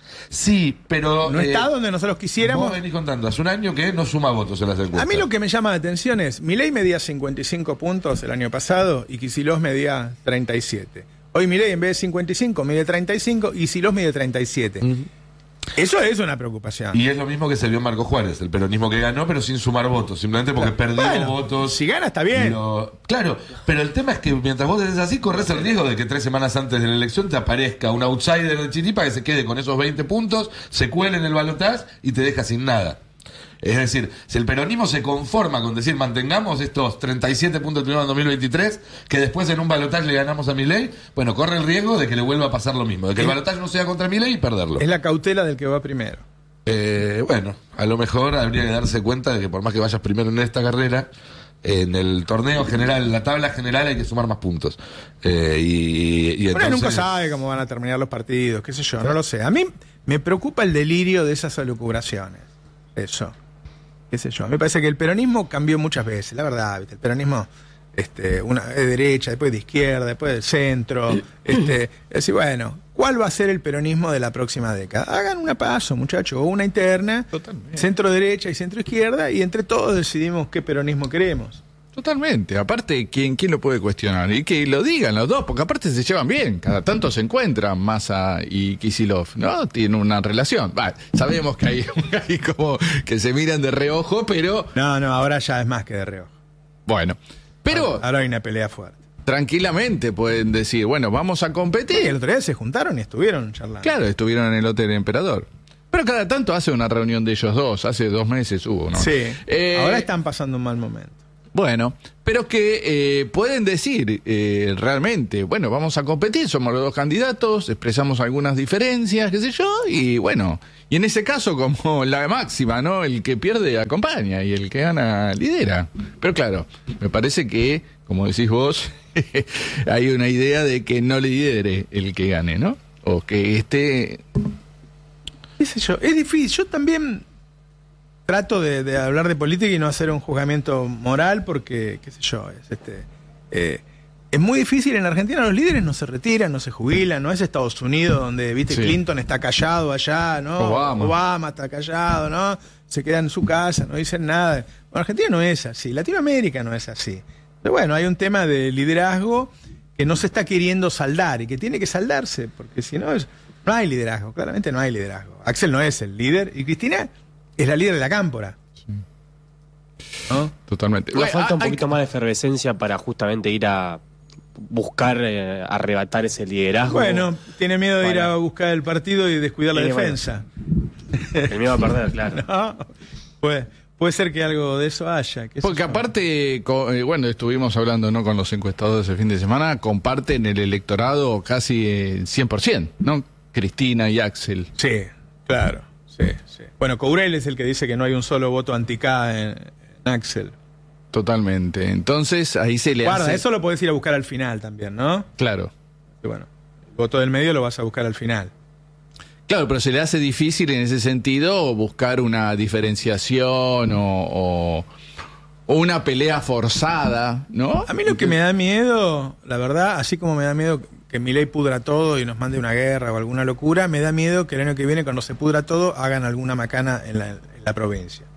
Sí, pero... No eh, está donde nosotros quisiéramos. Vos venís contando, hace un año que no suma votos en las encuestas. A mí lo que me llama la atención es, Milei medía cincuenta y cinco puntos el año pasado y Kicillof medía treinta y siete. Hoy Milei en vez de cincuenta y cinco mide treinta y cinco y Kicillof mide treinta y siete. Uh-huh. Eso es una preocupación. Y es lo mismo que se vio en Marco Juárez, el peronismo que ganó, pero sin sumar votos, simplemente porque perdió bueno, votos. Si gana está bien. Lo... Claro, pero el tema es que mientras vos decís así, corres el riesgo de que tres semanas antes de la elección te aparezca un outsider de Chiripa que se quede con esos veinte puntos, se cuele en el balotaje y te deja sin nada. Es decir, si el peronismo se conforma con decir mantengamos estos treinta y siete puntos que tuvimos en dos mil veintitrés, que después en un balotaje le ganamos a Milei, bueno, corre el riesgo de que le vuelva a pasar lo mismo, de que el balotaje no sea contra Milei y perderlo. Es la cautela del que va primero. Eh, bueno, a lo mejor habría que darse cuenta de que por más que vayas primero en esta carrera, en el torneo general, en la tabla general hay que sumar más puntos. Eh, y, y bueno, entonces... nunca sabe cómo van a terminar los partidos, qué sé yo, no lo sé. A mí me preocupa el delirio de esas elucubraciones. Eso. Qué sé yo. Me parece que el peronismo cambió muchas veces, la verdad, ¿viste? El peronismo, este, una de derecha, después de izquierda, después del centro. Este, es decir, bueno, ¿cuál va a ser el peronismo de la próxima década? Hagan una paso, muchachos, o una interna, centro derecha y centro izquierda, y entre todos decidimos qué peronismo queremos. Totalmente. Aparte, ¿quién, ¿quién lo puede cuestionar? Y que lo digan los dos, porque aparte se llevan bien. Cada tanto se encuentran Massa y Kicillof, ¿no? Tienen una relación. Bah, sabemos que hay, hay como que se miran de reojo, pero... No, no, ahora ya es más que de reojo. Bueno, pero... Ahora, ahora hay una pelea fuerte. Tranquilamente pueden decir, bueno, vamos a competir. Sí, el otro día se juntaron y estuvieron charlando. Claro, estuvieron en el Hotel Emperador. Pero cada tanto hace una reunión de ellos dos. Hace dos meses hubo, ¿no? Sí. Eh, ahora están pasando un mal momento. Bueno, pero que eh, pueden decir eh, realmente, bueno, vamos a competir, somos los dos candidatos, expresamos algunas diferencias, qué sé yo, y bueno, y en ese caso como la máxima, ¿no? El que pierde acompaña y el que gana lidera. Pero claro, me parece que, como decís vos, hay una idea de que no lidere el que gane, ¿no? O que esté... ¿Qué sé yo? Es difícil, yo también... Trato de, de hablar de política y no hacer un juzgamiento moral porque, qué sé yo, es, este, eh, es muy difícil. En Argentina los líderes no se retiran, no se jubilan, no es Estados Unidos donde, viste, sí. Clinton está callado allá, ¿no? Obama. Obama está callado, ¿no? Se queda en su casa, no dicen nada. Bueno, Argentina no es así, Latinoamérica no es así. Pero bueno, hay un tema de liderazgo que no se está queriendo saldar y que tiene que saldarse, porque si no, es, no hay liderazgo, claramente no hay liderazgo. Axel no es el líder y Cristina... es la líder de la cámpora. Sí. ¿No? Totalmente. Nos falta un poquito más de efervescencia para justamente ir a buscar, eh, arrebatar ese liderazgo. Bueno, tiene miedo de para... ir a buscar el partido y descuidar la tiene defensa. Bueno, el miedo a perder, claro. No, puede, puede ser que algo de eso haya. Porque aparte, eh, bueno, estuvimos hablando, ¿no?, con los encuestadores el fin de semana, comparten el electorado casi el cien por ciento, ¿no? Cristina y Axel. Sí, claro. Sí, sí. Bueno, Courel es el que dice que no hay un solo voto anti-K en, en Axel. Totalmente. Entonces, ahí se le Guarda, hace... eso lo podés ir a buscar al final también, ¿no? Claro. Y bueno, el voto del medio lo vas a buscar al final. Claro, pero se le hace difícil en ese sentido buscar una diferenciación o, o, o una pelea forzada, ¿no? A mí lo que me da miedo, la verdad, así como me da miedo... que Milei pudra todo y nos mande una guerra o alguna locura, me da miedo que el año que viene, cuando se pudra todo, hagan alguna macana en la, en la provincia.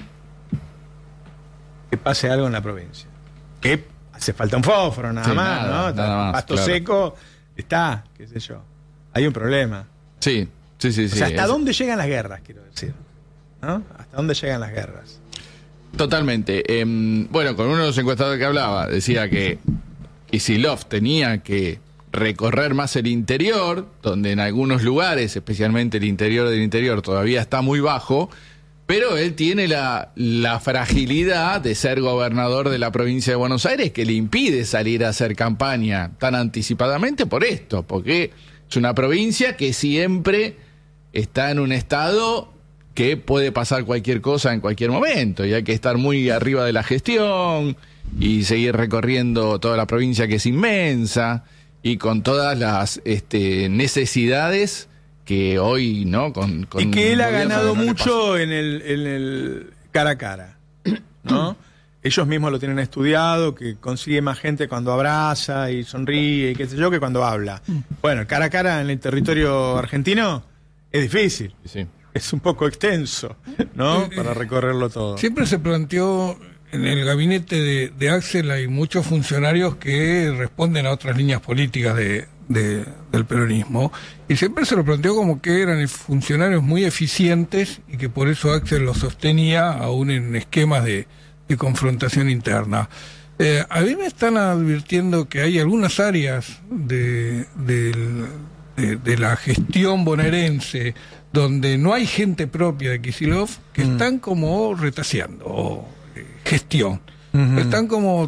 Que pase algo en la provincia. Que hace falta un fósforo, nada sí, más, nada, ¿no? Nada más, pasto claro. seco, está, qué sé yo. Hay un problema. Sí, sí, sí. sí o sea, ¿hasta es... dónde llegan las guerras, quiero decir? ¿No? ¿Hasta dónde llegan las guerras? Totalmente. Eh, bueno, con uno de los encuestadores que hablaba, decía que Kicillof tenía que recorrer más el interior, donde en algunos lugares, especialmente el interior del interior, todavía está muy bajo, pero él tiene la, la fragilidad de ser gobernador de la provincia de Buenos Aires, que le impide salir a hacer campaña tan anticipadamente por esto, porque es una provincia que siempre está en un estado que puede pasar cualquier cosa en cualquier momento, y hay que estar muy arriba de la gestión y seguir recorriendo toda la provincia, que es inmensa, y con todas las este, necesidades que hoy, ¿no? Con, con y que él ha gobierno ganado no mucho en el, en el cara a cara, ¿no? Ellos mismos lo tienen estudiado, que consigue más gente cuando abraza y sonríe y qué sé yo, que cuando habla. Bueno, el cara a cara en el territorio argentino es difícil. Sí. Es un poco extenso, ¿no? Para recorrerlo todo. Siempre se planteó... En el gabinete de, de Axel hay muchos funcionarios que responden a otras líneas políticas de, de, del peronismo, y siempre se lo planteó como que eran funcionarios muy eficientes y que por eso Axel los sostenía aún en esquemas de, de confrontación interna. Eh, a mí me están advirtiendo que hay algunas áreas de, de, de, de la gestión bonaerense donde no hay gente propia de Kicillof que mm. están como retaseando gestión. Uh-huh. Están como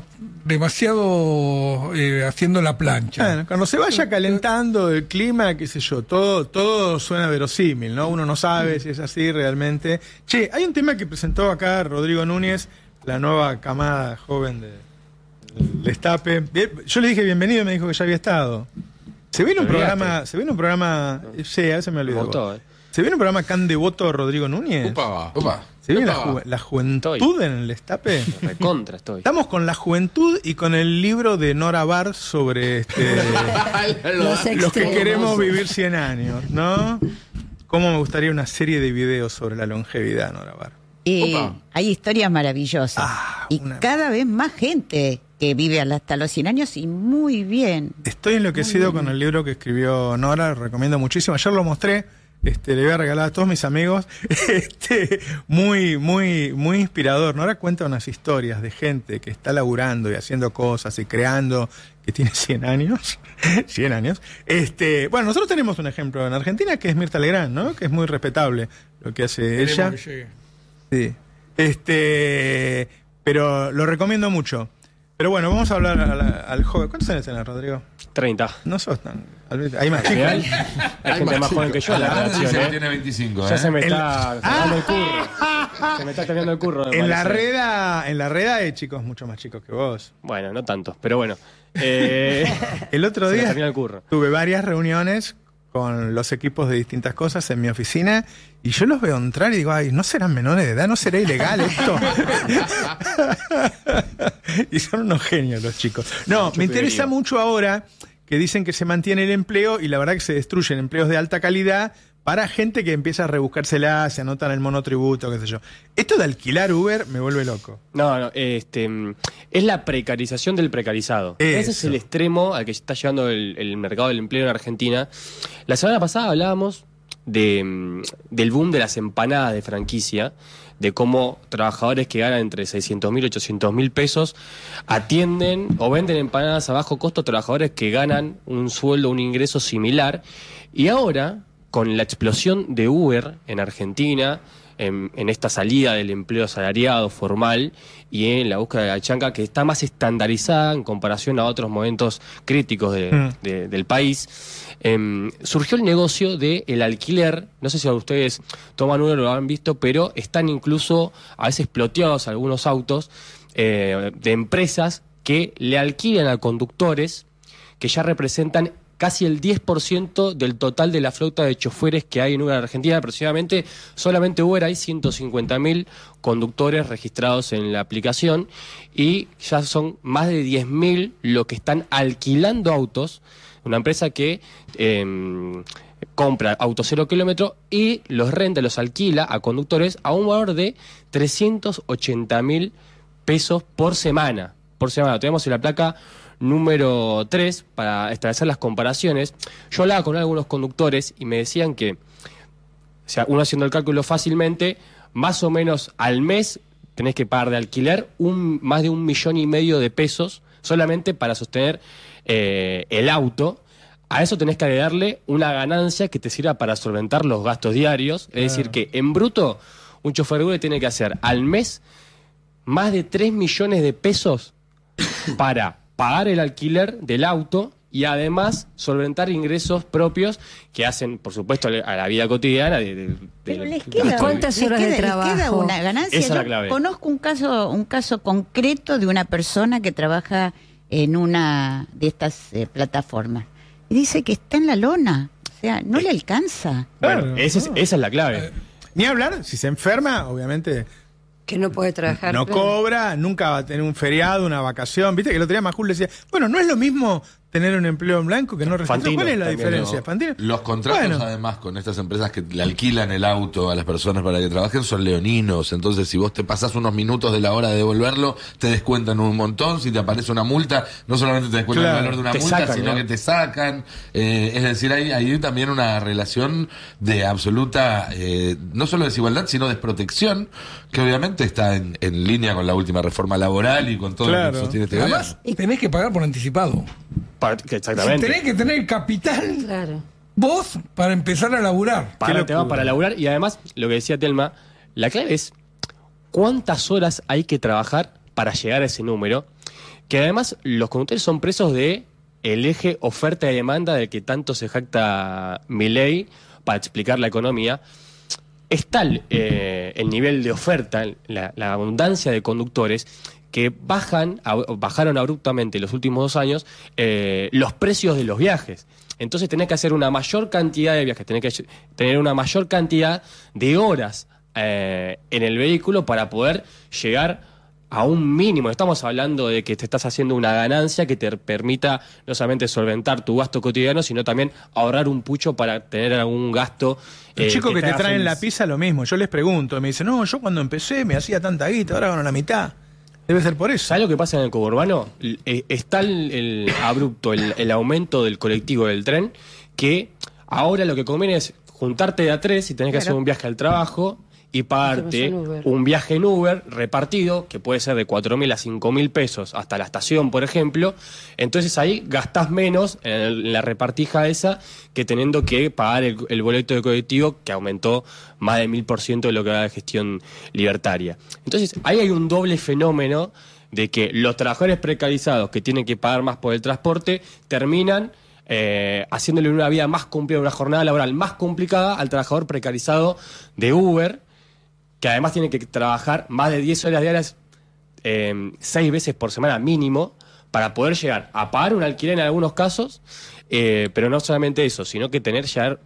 demasiado eh, haciendo la plancha. Bueno, cuando se vaya calentando el clima, qué sé yo, todo, todo suena verosímil, ¿no? Uno no sabe si es así realmente. Che, hay un tema que presentó acá Rodrigo Núñez, la nueva camada joven de, del Destape. Yo le dije bienvenido y me dijo que ya había estado. Se viene un programa, se viene un programa, sí, a veces me olvidó. Montó, eh. ¿Se viene un programa Can de Voto Rodrigo Núñez? Upa, upa. ¿Se viene la, ju la juventud estoy. en el Destape? Recontra estoy. Estamos con la juventud y con el libro de Nora Bar sobre este, los, los que queremos vivir cien años, ¿no? ¿Cómo me gustaría una serie de videos sobre la longevidad, Nora Bar? Eh, hay historias maravillosas. Ah, y una... cada vez más gente que vive hasta los cien años y muy bien. Estoy enloquecido con el libro que escribió Nora, lo recomiendo muchísimo. Ayer lo mostré, este, le voy a regalar a todos mis amigos. Este, muy, muy, muy inspirador. Nora cuenta unas historias de gente que está laburando y haciendo cosas y creando, que tiene cien años. cien años. Este, bueno, nosotros tenemos un ejemplo en Argentina que es Mirta Legrand, ¿no? Que es muy respetable lo que hace ella. Que llegue. Sí. Este, pero lo recomiendo mucho. Pero bueno, vamos a hablar a la, al joven. ¿Cuántos años tenés, Rodrigo? treinta. No sos tan... Hay más chicos. Hay, hay gente más joven que yo en la Ahora dice redacción, que ¿eh? tiene veinticinco, Ya ¿eh? se me El- está terminando el curro. Se me está terminando el curro. me En la parece. reda, en la reda hay chicos mucho más chicos que vos. Bueno, no tanto, pero bueno. Eh, El otro se me día termina el curro. tuve varias reuniones con los equipos de distintas cosas en mi oficina y yo los veo entrar y digo, ay, ¿no serán menores de edad? ¿No será ilegal esto? Y son unos genios los chicos. No, Mucho me interesa piberío. mucho ahora que dicen que se mantiene el empleo y la verdad que se destruyen empleos de alta calidad para gente que empieza a rebuscársela, se anotan el monotributo, qué sé yo. Esto de alquilar Uber me vuelve loco. No, no, este, mm, es la precarización del precarizado. Eso. Ese es el extremo al que está llevando el, el mercado del empleo en Argentina. La semana pasada hablábamos de, mm, del boom de las empanadas de franquicia, de cómo trabajadores que ganan entre seiscientos mil y ochocientos mil pesos atienden o venden empanadas a bajo costo a trabajadores que ganan un sueldo, un ingreso similar. Y ahora, con la explosión de Uber en Argentina, en, en esta salida del empleo asalariado formal y en la búsqueda de la chanca, que está más estandarizada en comparación a otros momentos críticos de- Mm. de- del país, em, surgió el negocio del alquiler. No sé si a ustedes toman uno, lo han visto, pero están incluso a veces ploteados algunos autos eh, de empresas que le alquilan a conductores que ya representan casi el diez por ciento del total de la flota de choferes que hay en Uber Argentina. Aproximadamente, solamente Uber hay ciento cincuenta mil conductores registrados en la aplicación y ya son más de diez mil los que están alquilando autos. Una empresa que eh, compra autos cero kilómetro y los renta, los alquila a conductores a un valor de trescientos ochenta mil pesos por semana. Por semana. Tenemos en la placa número tres para establecer las comparaciones. Yo hablaba con algunos conductores y me decían que, o sea, uno haciendo el cálculo fácilmente, más o menos al mes tenés que pagar de alquiler un, más de un millón y medio de pesos solamente para sostener eh, el auto. A eso tenés que agregarle una ganancia que te sirva para solventar los gastos diarios. Es decir, que en bruto un chofer Uber tiene que hacer al mes más de tres millones de pesos para pagar el alquiler del auto y además solventar ingresos propios que hacen, por supuesto, a la vida cotidiana. De, de- de- Pero les de- queda, ¿Cuántas les horas de queda- les queda trabajo? una ganancia. Esa es la Yo clave. conozco un caso, un caso concreto de una persona que trabaja en una de estas eh, plataformas y dice que está en la lona, o sea, no le alcanza. Bueno, Claro, ese es- no. esa es la clave. Ni hablar, si se enferma, obviamente Que no puede trabajar. no claro. cobra, nunca va a tener un feriado, una vacación. Viste que el otro día Majul decía, bueno, no es lo mismo tener un empleo en blanco que no registrado. Fantino ¿Cuál es la también, diferencia? No, Fantino. los contratos, Bueno. además, con estas empresas que le alquilan el auto a las personas para que trabajen son leoninos. Entonces, si vos te pasás unos minutos de la hora de devolverlo, te descuentan un montón. Si te aparece una multa, no solamente te descuentan Claro, el valor de una te multa, sacan, sino ¿no? que te sacan. Eh, es decir, hay, hay también una relación de absoluta, eh, no solo desigualdad, sino desprotección, que obviamente está en, en línea con la última reforma laboral y con todo lo Claro. que sostiene este Además, gobierno. tenés que pagar por anticipado. Pa- que Exactamente. Tenés que tener capital Claro. vos para empezar a laburar. Para, Qué te va locura. para laburar y además, lo que decía Telma, la clave es cuántas horas hay que trabajar para llegar a ese número, que además los conductores son presos de el eje oferta y demanda del que tanto se jacta Milei para explicar la economía. Es tal eh, el nivel de oferta, la, la abundancia de conductores, que bajan, ab- bajaron abruptamente en los últimos dos años eh, los precios de los viajes. Entonces tenés que hacer una mayor cantidad de viajes, tenés que tener una mayor cantidad de horas eh, en el vehículo para poder llegar a un mínimo. Estamos hablando de que te estás haciendo una ganancia que te permita no solamente solventar tu gasto cotidiano, sino también ahorrar un pucho para tener algún gasto. Los eh, chicos que te haga traen feliz. la pizza, lo mismo. Yo les pregunto, me dicen, no, yo cuando empecé me hacía tanta guita, ahora gano la mitad. Debe ser por eso. ¿Sabes lo que pasa en el conurbano? Eh, Está el, el abrupto, el, el aumento del colectivo del tren, que ahora lo que conviene es juntarte de a tres si tenés que Claro. hacer un viaje al trabajo y pagarte Hacemos en Uber. un viaje en Uber repartido, que puede ser de cuatro mil a cinco mil pesos hasta la estación, por ejemplo. Entonces ahí gastás menos en, el- en la repartija esa que teniendo que pagar el, el boleto de colectivo, que aumentó más de mil por ciento de lo que da la gestión libertaria. Entonces ahí hay un doble fenómeno de que los trabajadores precarizados que tienen que pagar más por el transporte terminan eh, haciéndole una vida más complicada, una jornada laboral más complicada al trabajador precarizado de Uber, que además tiene que trabajar más de diez horas diarias, eh, seis veces por semana mínimo, para poder llegar a pagar un alquiler en algunos casos, eh, pero no solamente eso, sino que tener llegar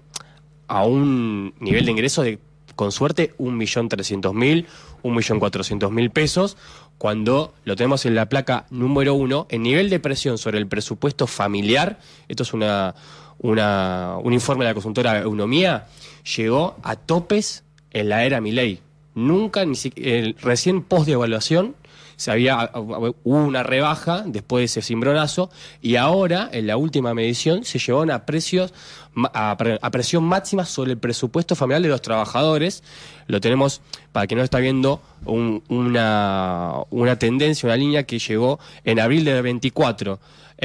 a un nivel de ingreso de, con suerte, un millón trescientos mil, un millón cuatrocientos mil pesos, cuando lo tenemos en la placa número uno, el nivel de presión sobre el presupuesto familiar, esto es una, una, un informe de la consultora Eunomía, llegó a topes en la era Milei. Nunca, ni siquiera, recién post de evaluación, se había, hubo una rebaja después de ese cimbronazo, y ahora, en la última medición, se llevaron a precios, a, a presión máxima sobre el presupuesto familiar de los trabajadores. Lo tenemos, para quien no está viendo, un, una, una tendencia, una línea que llegó en abril del veinticuatro,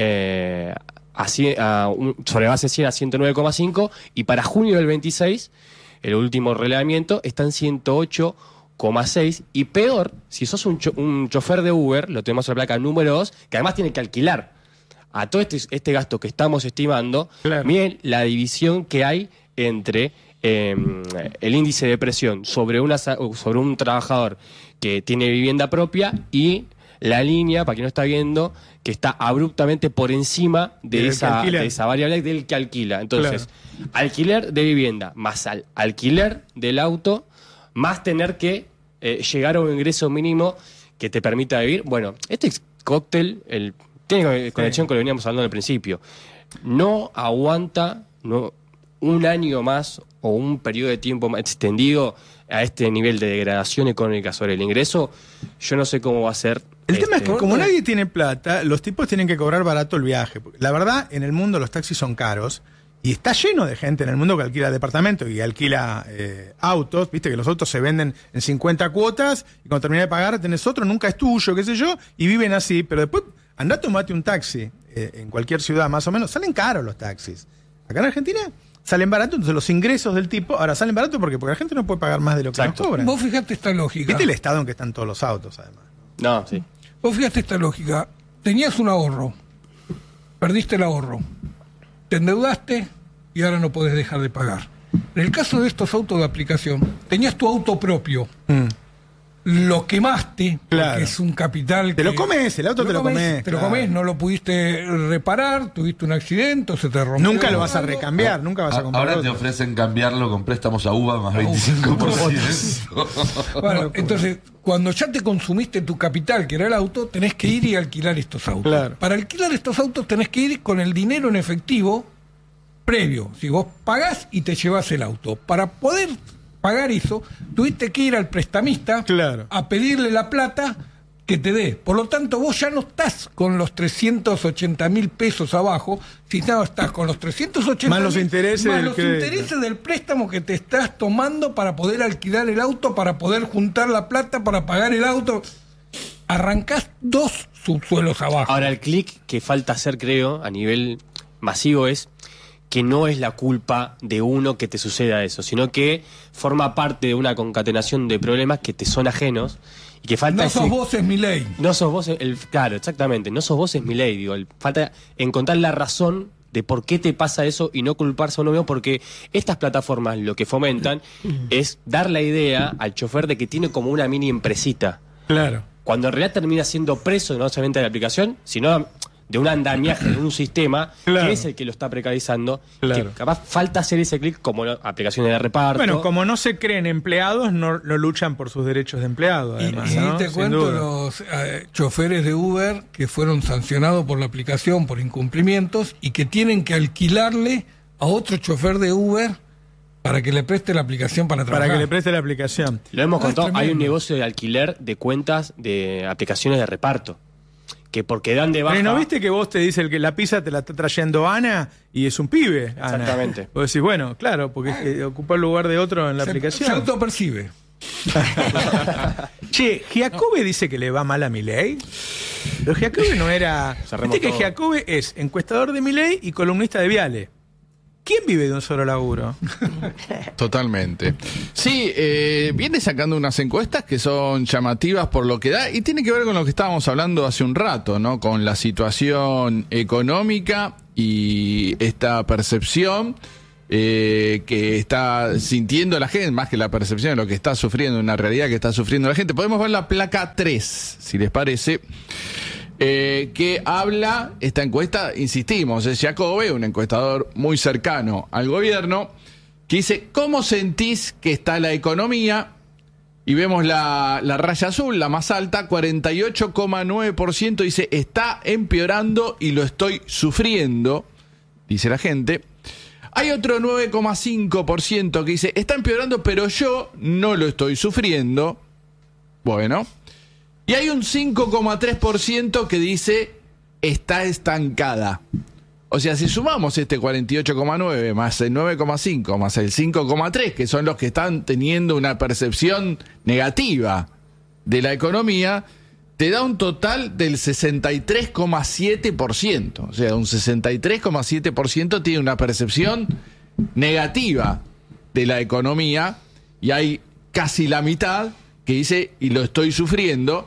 eh, así, a un, sobre base cien a ciento nueve coma cinco, y para junio del veintiséis, el último relevamiento, está en ciento ocho coma seis, y peor, si sos un, cho un chofer de Uber, lo tenemos en la placa número dos, que además tiene que alquilar. A todo este, este gasto que estamos estimando, Claro. miren la división que hay entre eh, el índice de presión sobre, una, sobre un trabajador que tiene vivienda propia y la línea, para quien no está viendo, que está abruptamente por encima de, Del que esa, alquila. de esa variable del que alquila. Entonces, alquiler de vivienda más al alquiler del auto, más tener que eh, llegar a un ingreso mínimo que te permita vivir. Bueno, este cóctel el, tiene conexión con lo que veníamos hablando al principio. No aguanta no, un año más o un periodo de tiempo más extendido a este nivel de degradación económica sobre el ingreso. Yo no sé cómo va a ser. El tema es este, que como nadie tiene plata, los tipos tienen que cobrar barato el viaje. La verdad, en el mundo los taxis son caros y está lleno de gente en el mundo que alquila departamentos y alquila eh, autos. Viste que los autos se venden en cincuenta cuotas y cuando terminas de pagar tenés otro, nunca es tuyo, qué sé yo, y viven así. Pero después andá, tomate un taxi eh, en cualquier ciudad más o menos. Salen caros los taxis. Acá en Argentina salen baratos, entonces los ingresos del tipo ahora salen baratos porque, porque la gente no puede pagar más de lo que Exacto. nos cobran. Vos fijate esta lógica. ¿Viste el estado en que están todos los autos, además? No, sí. Vos fíjate esta lógica. Tenías un ahorro, perdiste el ahorro, te endeudaste y ahora no podés dejar de pagar. En el caso de estos autos de aplicación, tenías tu auto propio, Mm. lo quemaste, Claro. porque es un capital Te que... lo comes, el auto te lo comes, Te lo claro. comes, no lo pudiste reparar, tuviste un accidente, o se te rompió. Nunca lo vas a algo. recambiar, nunca vas a comprar Ahora te otro. ofrecen cambiarlo con préstamos a UBA más veinticinco por ciento. Bueno, entonces, cuando ya te consumiste tu capital, que era el auto, tenés que ir y alquilar estos autos. Claro. Para alquilar estos autos tenés que ir con el dinero en efectivo previo. Si vos pagás y te llevas el auto. Para poder pagar eso, tuviste que ir al prestamista Claro. a pedirle la plata que te dé. Por lo tanto, vos ya no estás con los trescientos ochenta mil pesos abajo, sino estás con los trescientos ochenta Más los intereses más del los crédito. intereses del préstamo que te estás tomando para poder alquilar el auto, para poder juntar la plata, para pagar el auto. Arrancás dos subsuelos abajo. Ahora, el clic que falta hacer, creo, a nivel masivo es que no es la culpa de uno que te suceda eso, sino que forma parte de una concatenación de problemas que te son ajenos y que falta No ese- sos vos, es mi ley. No sos vos, el, claro, exactamente, no sos vos, es mi ley, digo, el- falta encontrar la razón de por qué te pasa eso y no culparse a uno mismo, porque estas plataformas lo que fomentan es dar la idea al chofer de que tiene como una mini empresita, Claro. cuando en realidad termina siendo preso no solamente de la aplicación, sino de un andamiaje en un sistema Claro. que es el que lo está precarizando, Claro. que capaz falta hacer ese clic como la- aplicaciones de reparto. Bueno, como no se creen empleados, no, no luchan por sus derechos de empleado, Y, además. y ¿no? te Sin cuento duda. los eh, choferes de Uber que fueron sancionados por la aplicación por incumplimientos y que tienen que alquilarle a otro chofer de Uber Para que le preste la aplicación para trabajar. Para que le preste la aplicación. Lo hemos Ah, es contado, hay un tremendo. negocio de alquiler de cuentas de aplicaciones de reparto. Que porque dan de baja... Pero ¿no viste que vos te dice el que la pizza te la está trayendo Ana y es un pibe, Ana? Exactamente. Vos decís, bueno, claro, porque eh, ocupa el lugar de otro en la Se, aplicación. se autopercibe. Che, Giacobbe dice que le va mal a Milei. Pero Giacobbe no era... Se Viste remontó. que Giacobbe es encuestador de Milei y columnista de Viale. ¿Quién vive de un solo laburo? Totalmente. Sí, eh, viene sacando unas encuestas que son llamativas por lo que da y tiene que ver con lo que estábamos hablando hace un rato, ¿no? Con la situación económica y esta percepción eh, que está sintiendo la gente, más que la percepción de lo que está sufriendo, una realidad que está sufriendo la gente. Podemos ver la placa tres, si les parece. Eh, que habla, esta encuesta, insistimos, es Giacobbe, un encuestador muy cercano al gobierno, que dice, ¿cómo sentís que está la economía? Y vemos la, la raya azul, la más alta, cuarenta y ocho coma nueve por ciento, dice, está empeorando y lo estoy sufriendo, dice la gente. Hay otro nueve coma cinco por ciento que dice, está empeorando, pero yo no lo estoy sufriendo. Bueno. Y hay un cinco coma tres por ciento que dice está estancada. O sea, si sumamos este cuarenta y ocho coma nueve más el nueve coma cinco más el cinco coma tres, que son los que están teniendo una percepción negativa de la economía, te da un total del sesenta y tres coma siete por ciento. O sea, un sesenta y tres coma siete por ciento tiene una percepción negativa de la economía y hay casi la mitad que dice y lo estoy sufriendo.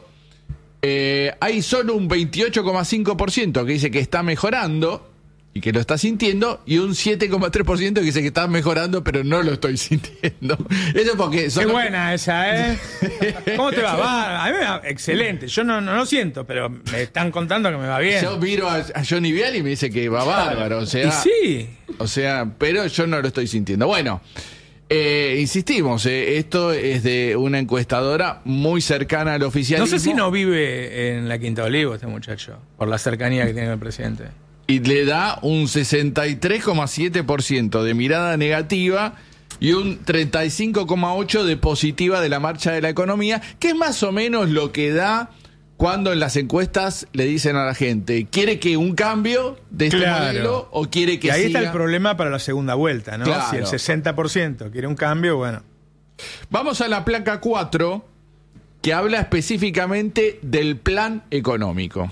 Eh, hay solo un veintiocho coma cinco por ciento que dice que está mejorando y que lo está sintiendo, y un siete coma tres por ciento que dice que está mejorando pero no lo estoy sintiendo. Eso porque son Qué los buena esa, ¿eh? ¿Cómo te va? Va, a mí me va excelente. Yo no, no lo siento, pero me están contando que me va que- bien. Yo miro a, a Johnny Viale y me dice que va bárbaro, o sea, Y sí. o sea, pero yo no lo estoy sintiendo. Bueno, eh, insistimos, eh, esto es de una encuestadora muy cercana al No oficialismo. sé si no vive en la Quinta Olivo este muchacho, por la cercanía que tiene con el presidente. Y le da un sesenta y tres coma siete por ciento de mirada negativa y un treinta y cinco coma ocho por ciento de positiva de la marcha de la economía, que es más o menos lo que da cuando en las encuestas le dicen a la gente, ¿quiere que un cambio de este Claro. modelo o quiere que Y ahí siga? está el problema para la segunda vuelta, ¿no? Claro. Si el sesenta por ciento quiere un cambio, bueno. Vamos a la placa cuatro, que habla específicamente del plan económico.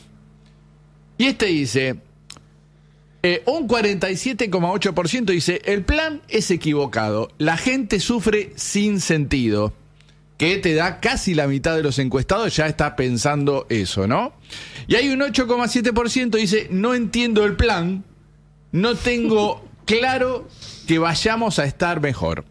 Y este dice, eh, un cuarenta y siete coma ocho por ciento dice, el plan es equivocado, la gente sufre sin sentido, que te da casi la mitad de los encuestados ya está pensando eso, ¿no? Y hay un ocho coma siete por ciento dice, no entiendo el plan, no tengo claro que vayamos a estar mejor.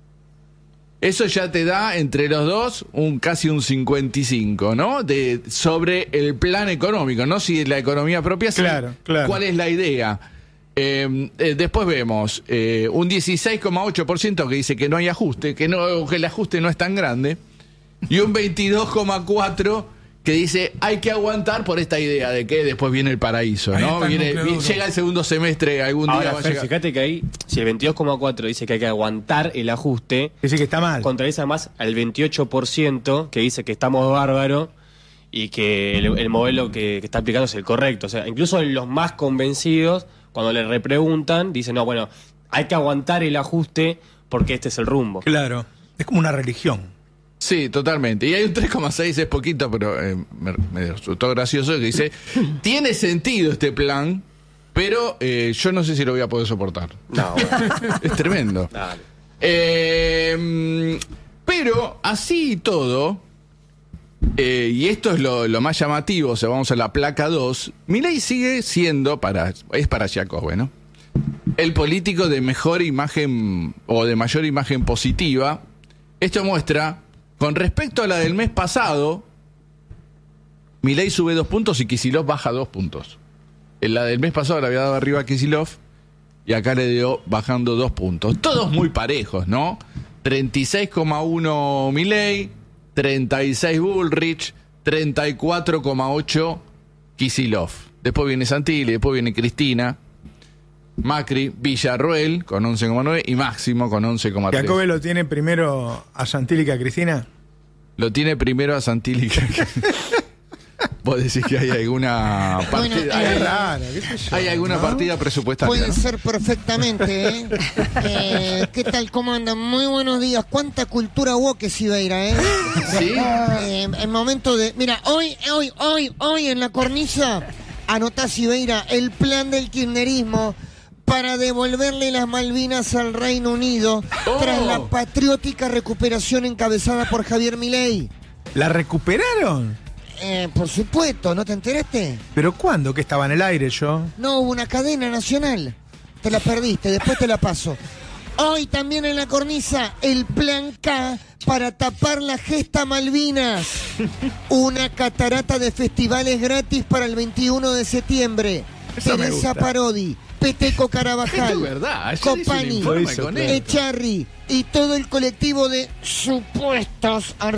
Eso ya te da entre los dos un casi un cincuenta y cinco, ¿no? De, sobre el plan económico, no si la economía propia, sino Claro, claro. cuál es la idea. Eh, eh, después vemos eh, un dieciséis coma ocho por ciento que dice que no hay ajuste, que no que el ajuste no es tan grande, y un veintidós coma cuatro por ciento que dice hay que aguantar por esta idea de que después viene el paraíso, Ahí ¿no? está el Viene, núcleo vi- duro. llega el segundo semestre, algún día Ahora, va a Fer, llegar. fíjate que ahí, si el veintidós coma cuatro dice que hay que aguantar el ajuste, Dice que está mal. contradice además al veintiocho por ciento que dice que estamos bárbaro y que el, el modelo que, que está aplicando es el correcto. O sea, incluso los más convencidos, cuando le repreguntan, dicen, no, bueno, hay que aguantar el ajuste porque este es el rumbo. Claro. Es como una religión. Sí, totalmente. Y hay un tres coma seis, es poquito, pero eh, me, me resultó gracioso, que dice, tiene sentido este plan, pero eh, yo no sé si lo voy a poder soportar. No, bueno, Es tremendo. dale. Eh, pero así y todo, eh, y esto es lo, lo más llamativo, o sea, vamos a la placa dos, Milei sigue siendo, para es para Giacobbe, ¿no? El político de mejor imagen o de mayor imagen positiva. Esto muestra, con respecto a la del mes pasado, Milei sube dos puntos y Kicillof baja dos puntos. En la del mes pasado le había dado arriba a Kicillof y acá le dio bajando dos puntos. Todos muy parejos, ¿no? treinta y seis coma uno Milei, treinta y seis Bullrich, treinta y cuatro coma ocho Kicillof. Después viene Santilli, después viene Cristina. Macri, Villarroel con once coma nueve y Máximo con once coma tres. ¿Jacobe lo tiene primero a Santilli que a Cristina? Lo tiene primero a Santilli. ¿Vos decís que hay alguna partida, Bueno, hay, eh, raro, qué sé yo, hay alguna ¿no? partida presupuestaria? Puede ¿no? ser perfectamente, ¿eh? eh, ¿Qué tal? ¿Cómo andan? Muy buenos días. ¿Cuánta cultura woke, Sibeira, eh? ¿Sí? Eh, en momento de... Mira, hoy, hoy, hoy, hoy en la cornisa, anotá, Sibeira, el plan del kirchnerismo para devolverle las Malvinas al Reino Unido Oh. tras la patriótica recuperación encabezada por Javier Milei. ¿La recuperaron? Eh, por supuesto, ¿no te enteraste? ¿Pero cuándo? Que estaba en el aire yo. No, hubo una cadena nacional. Te la perdiste, después te la paso. Hoy también en la cornisa, el plan K para tapar la gesta Malvinas. Una catarata de festivales gratis para el veintiuno de septiembre. Eso me Teresa gusta. Parodi, Peteco Carabajal, Esto es verdad, ayer hice un Copani, informe con esto. Echarri y todo el colectivo de supuestos artistas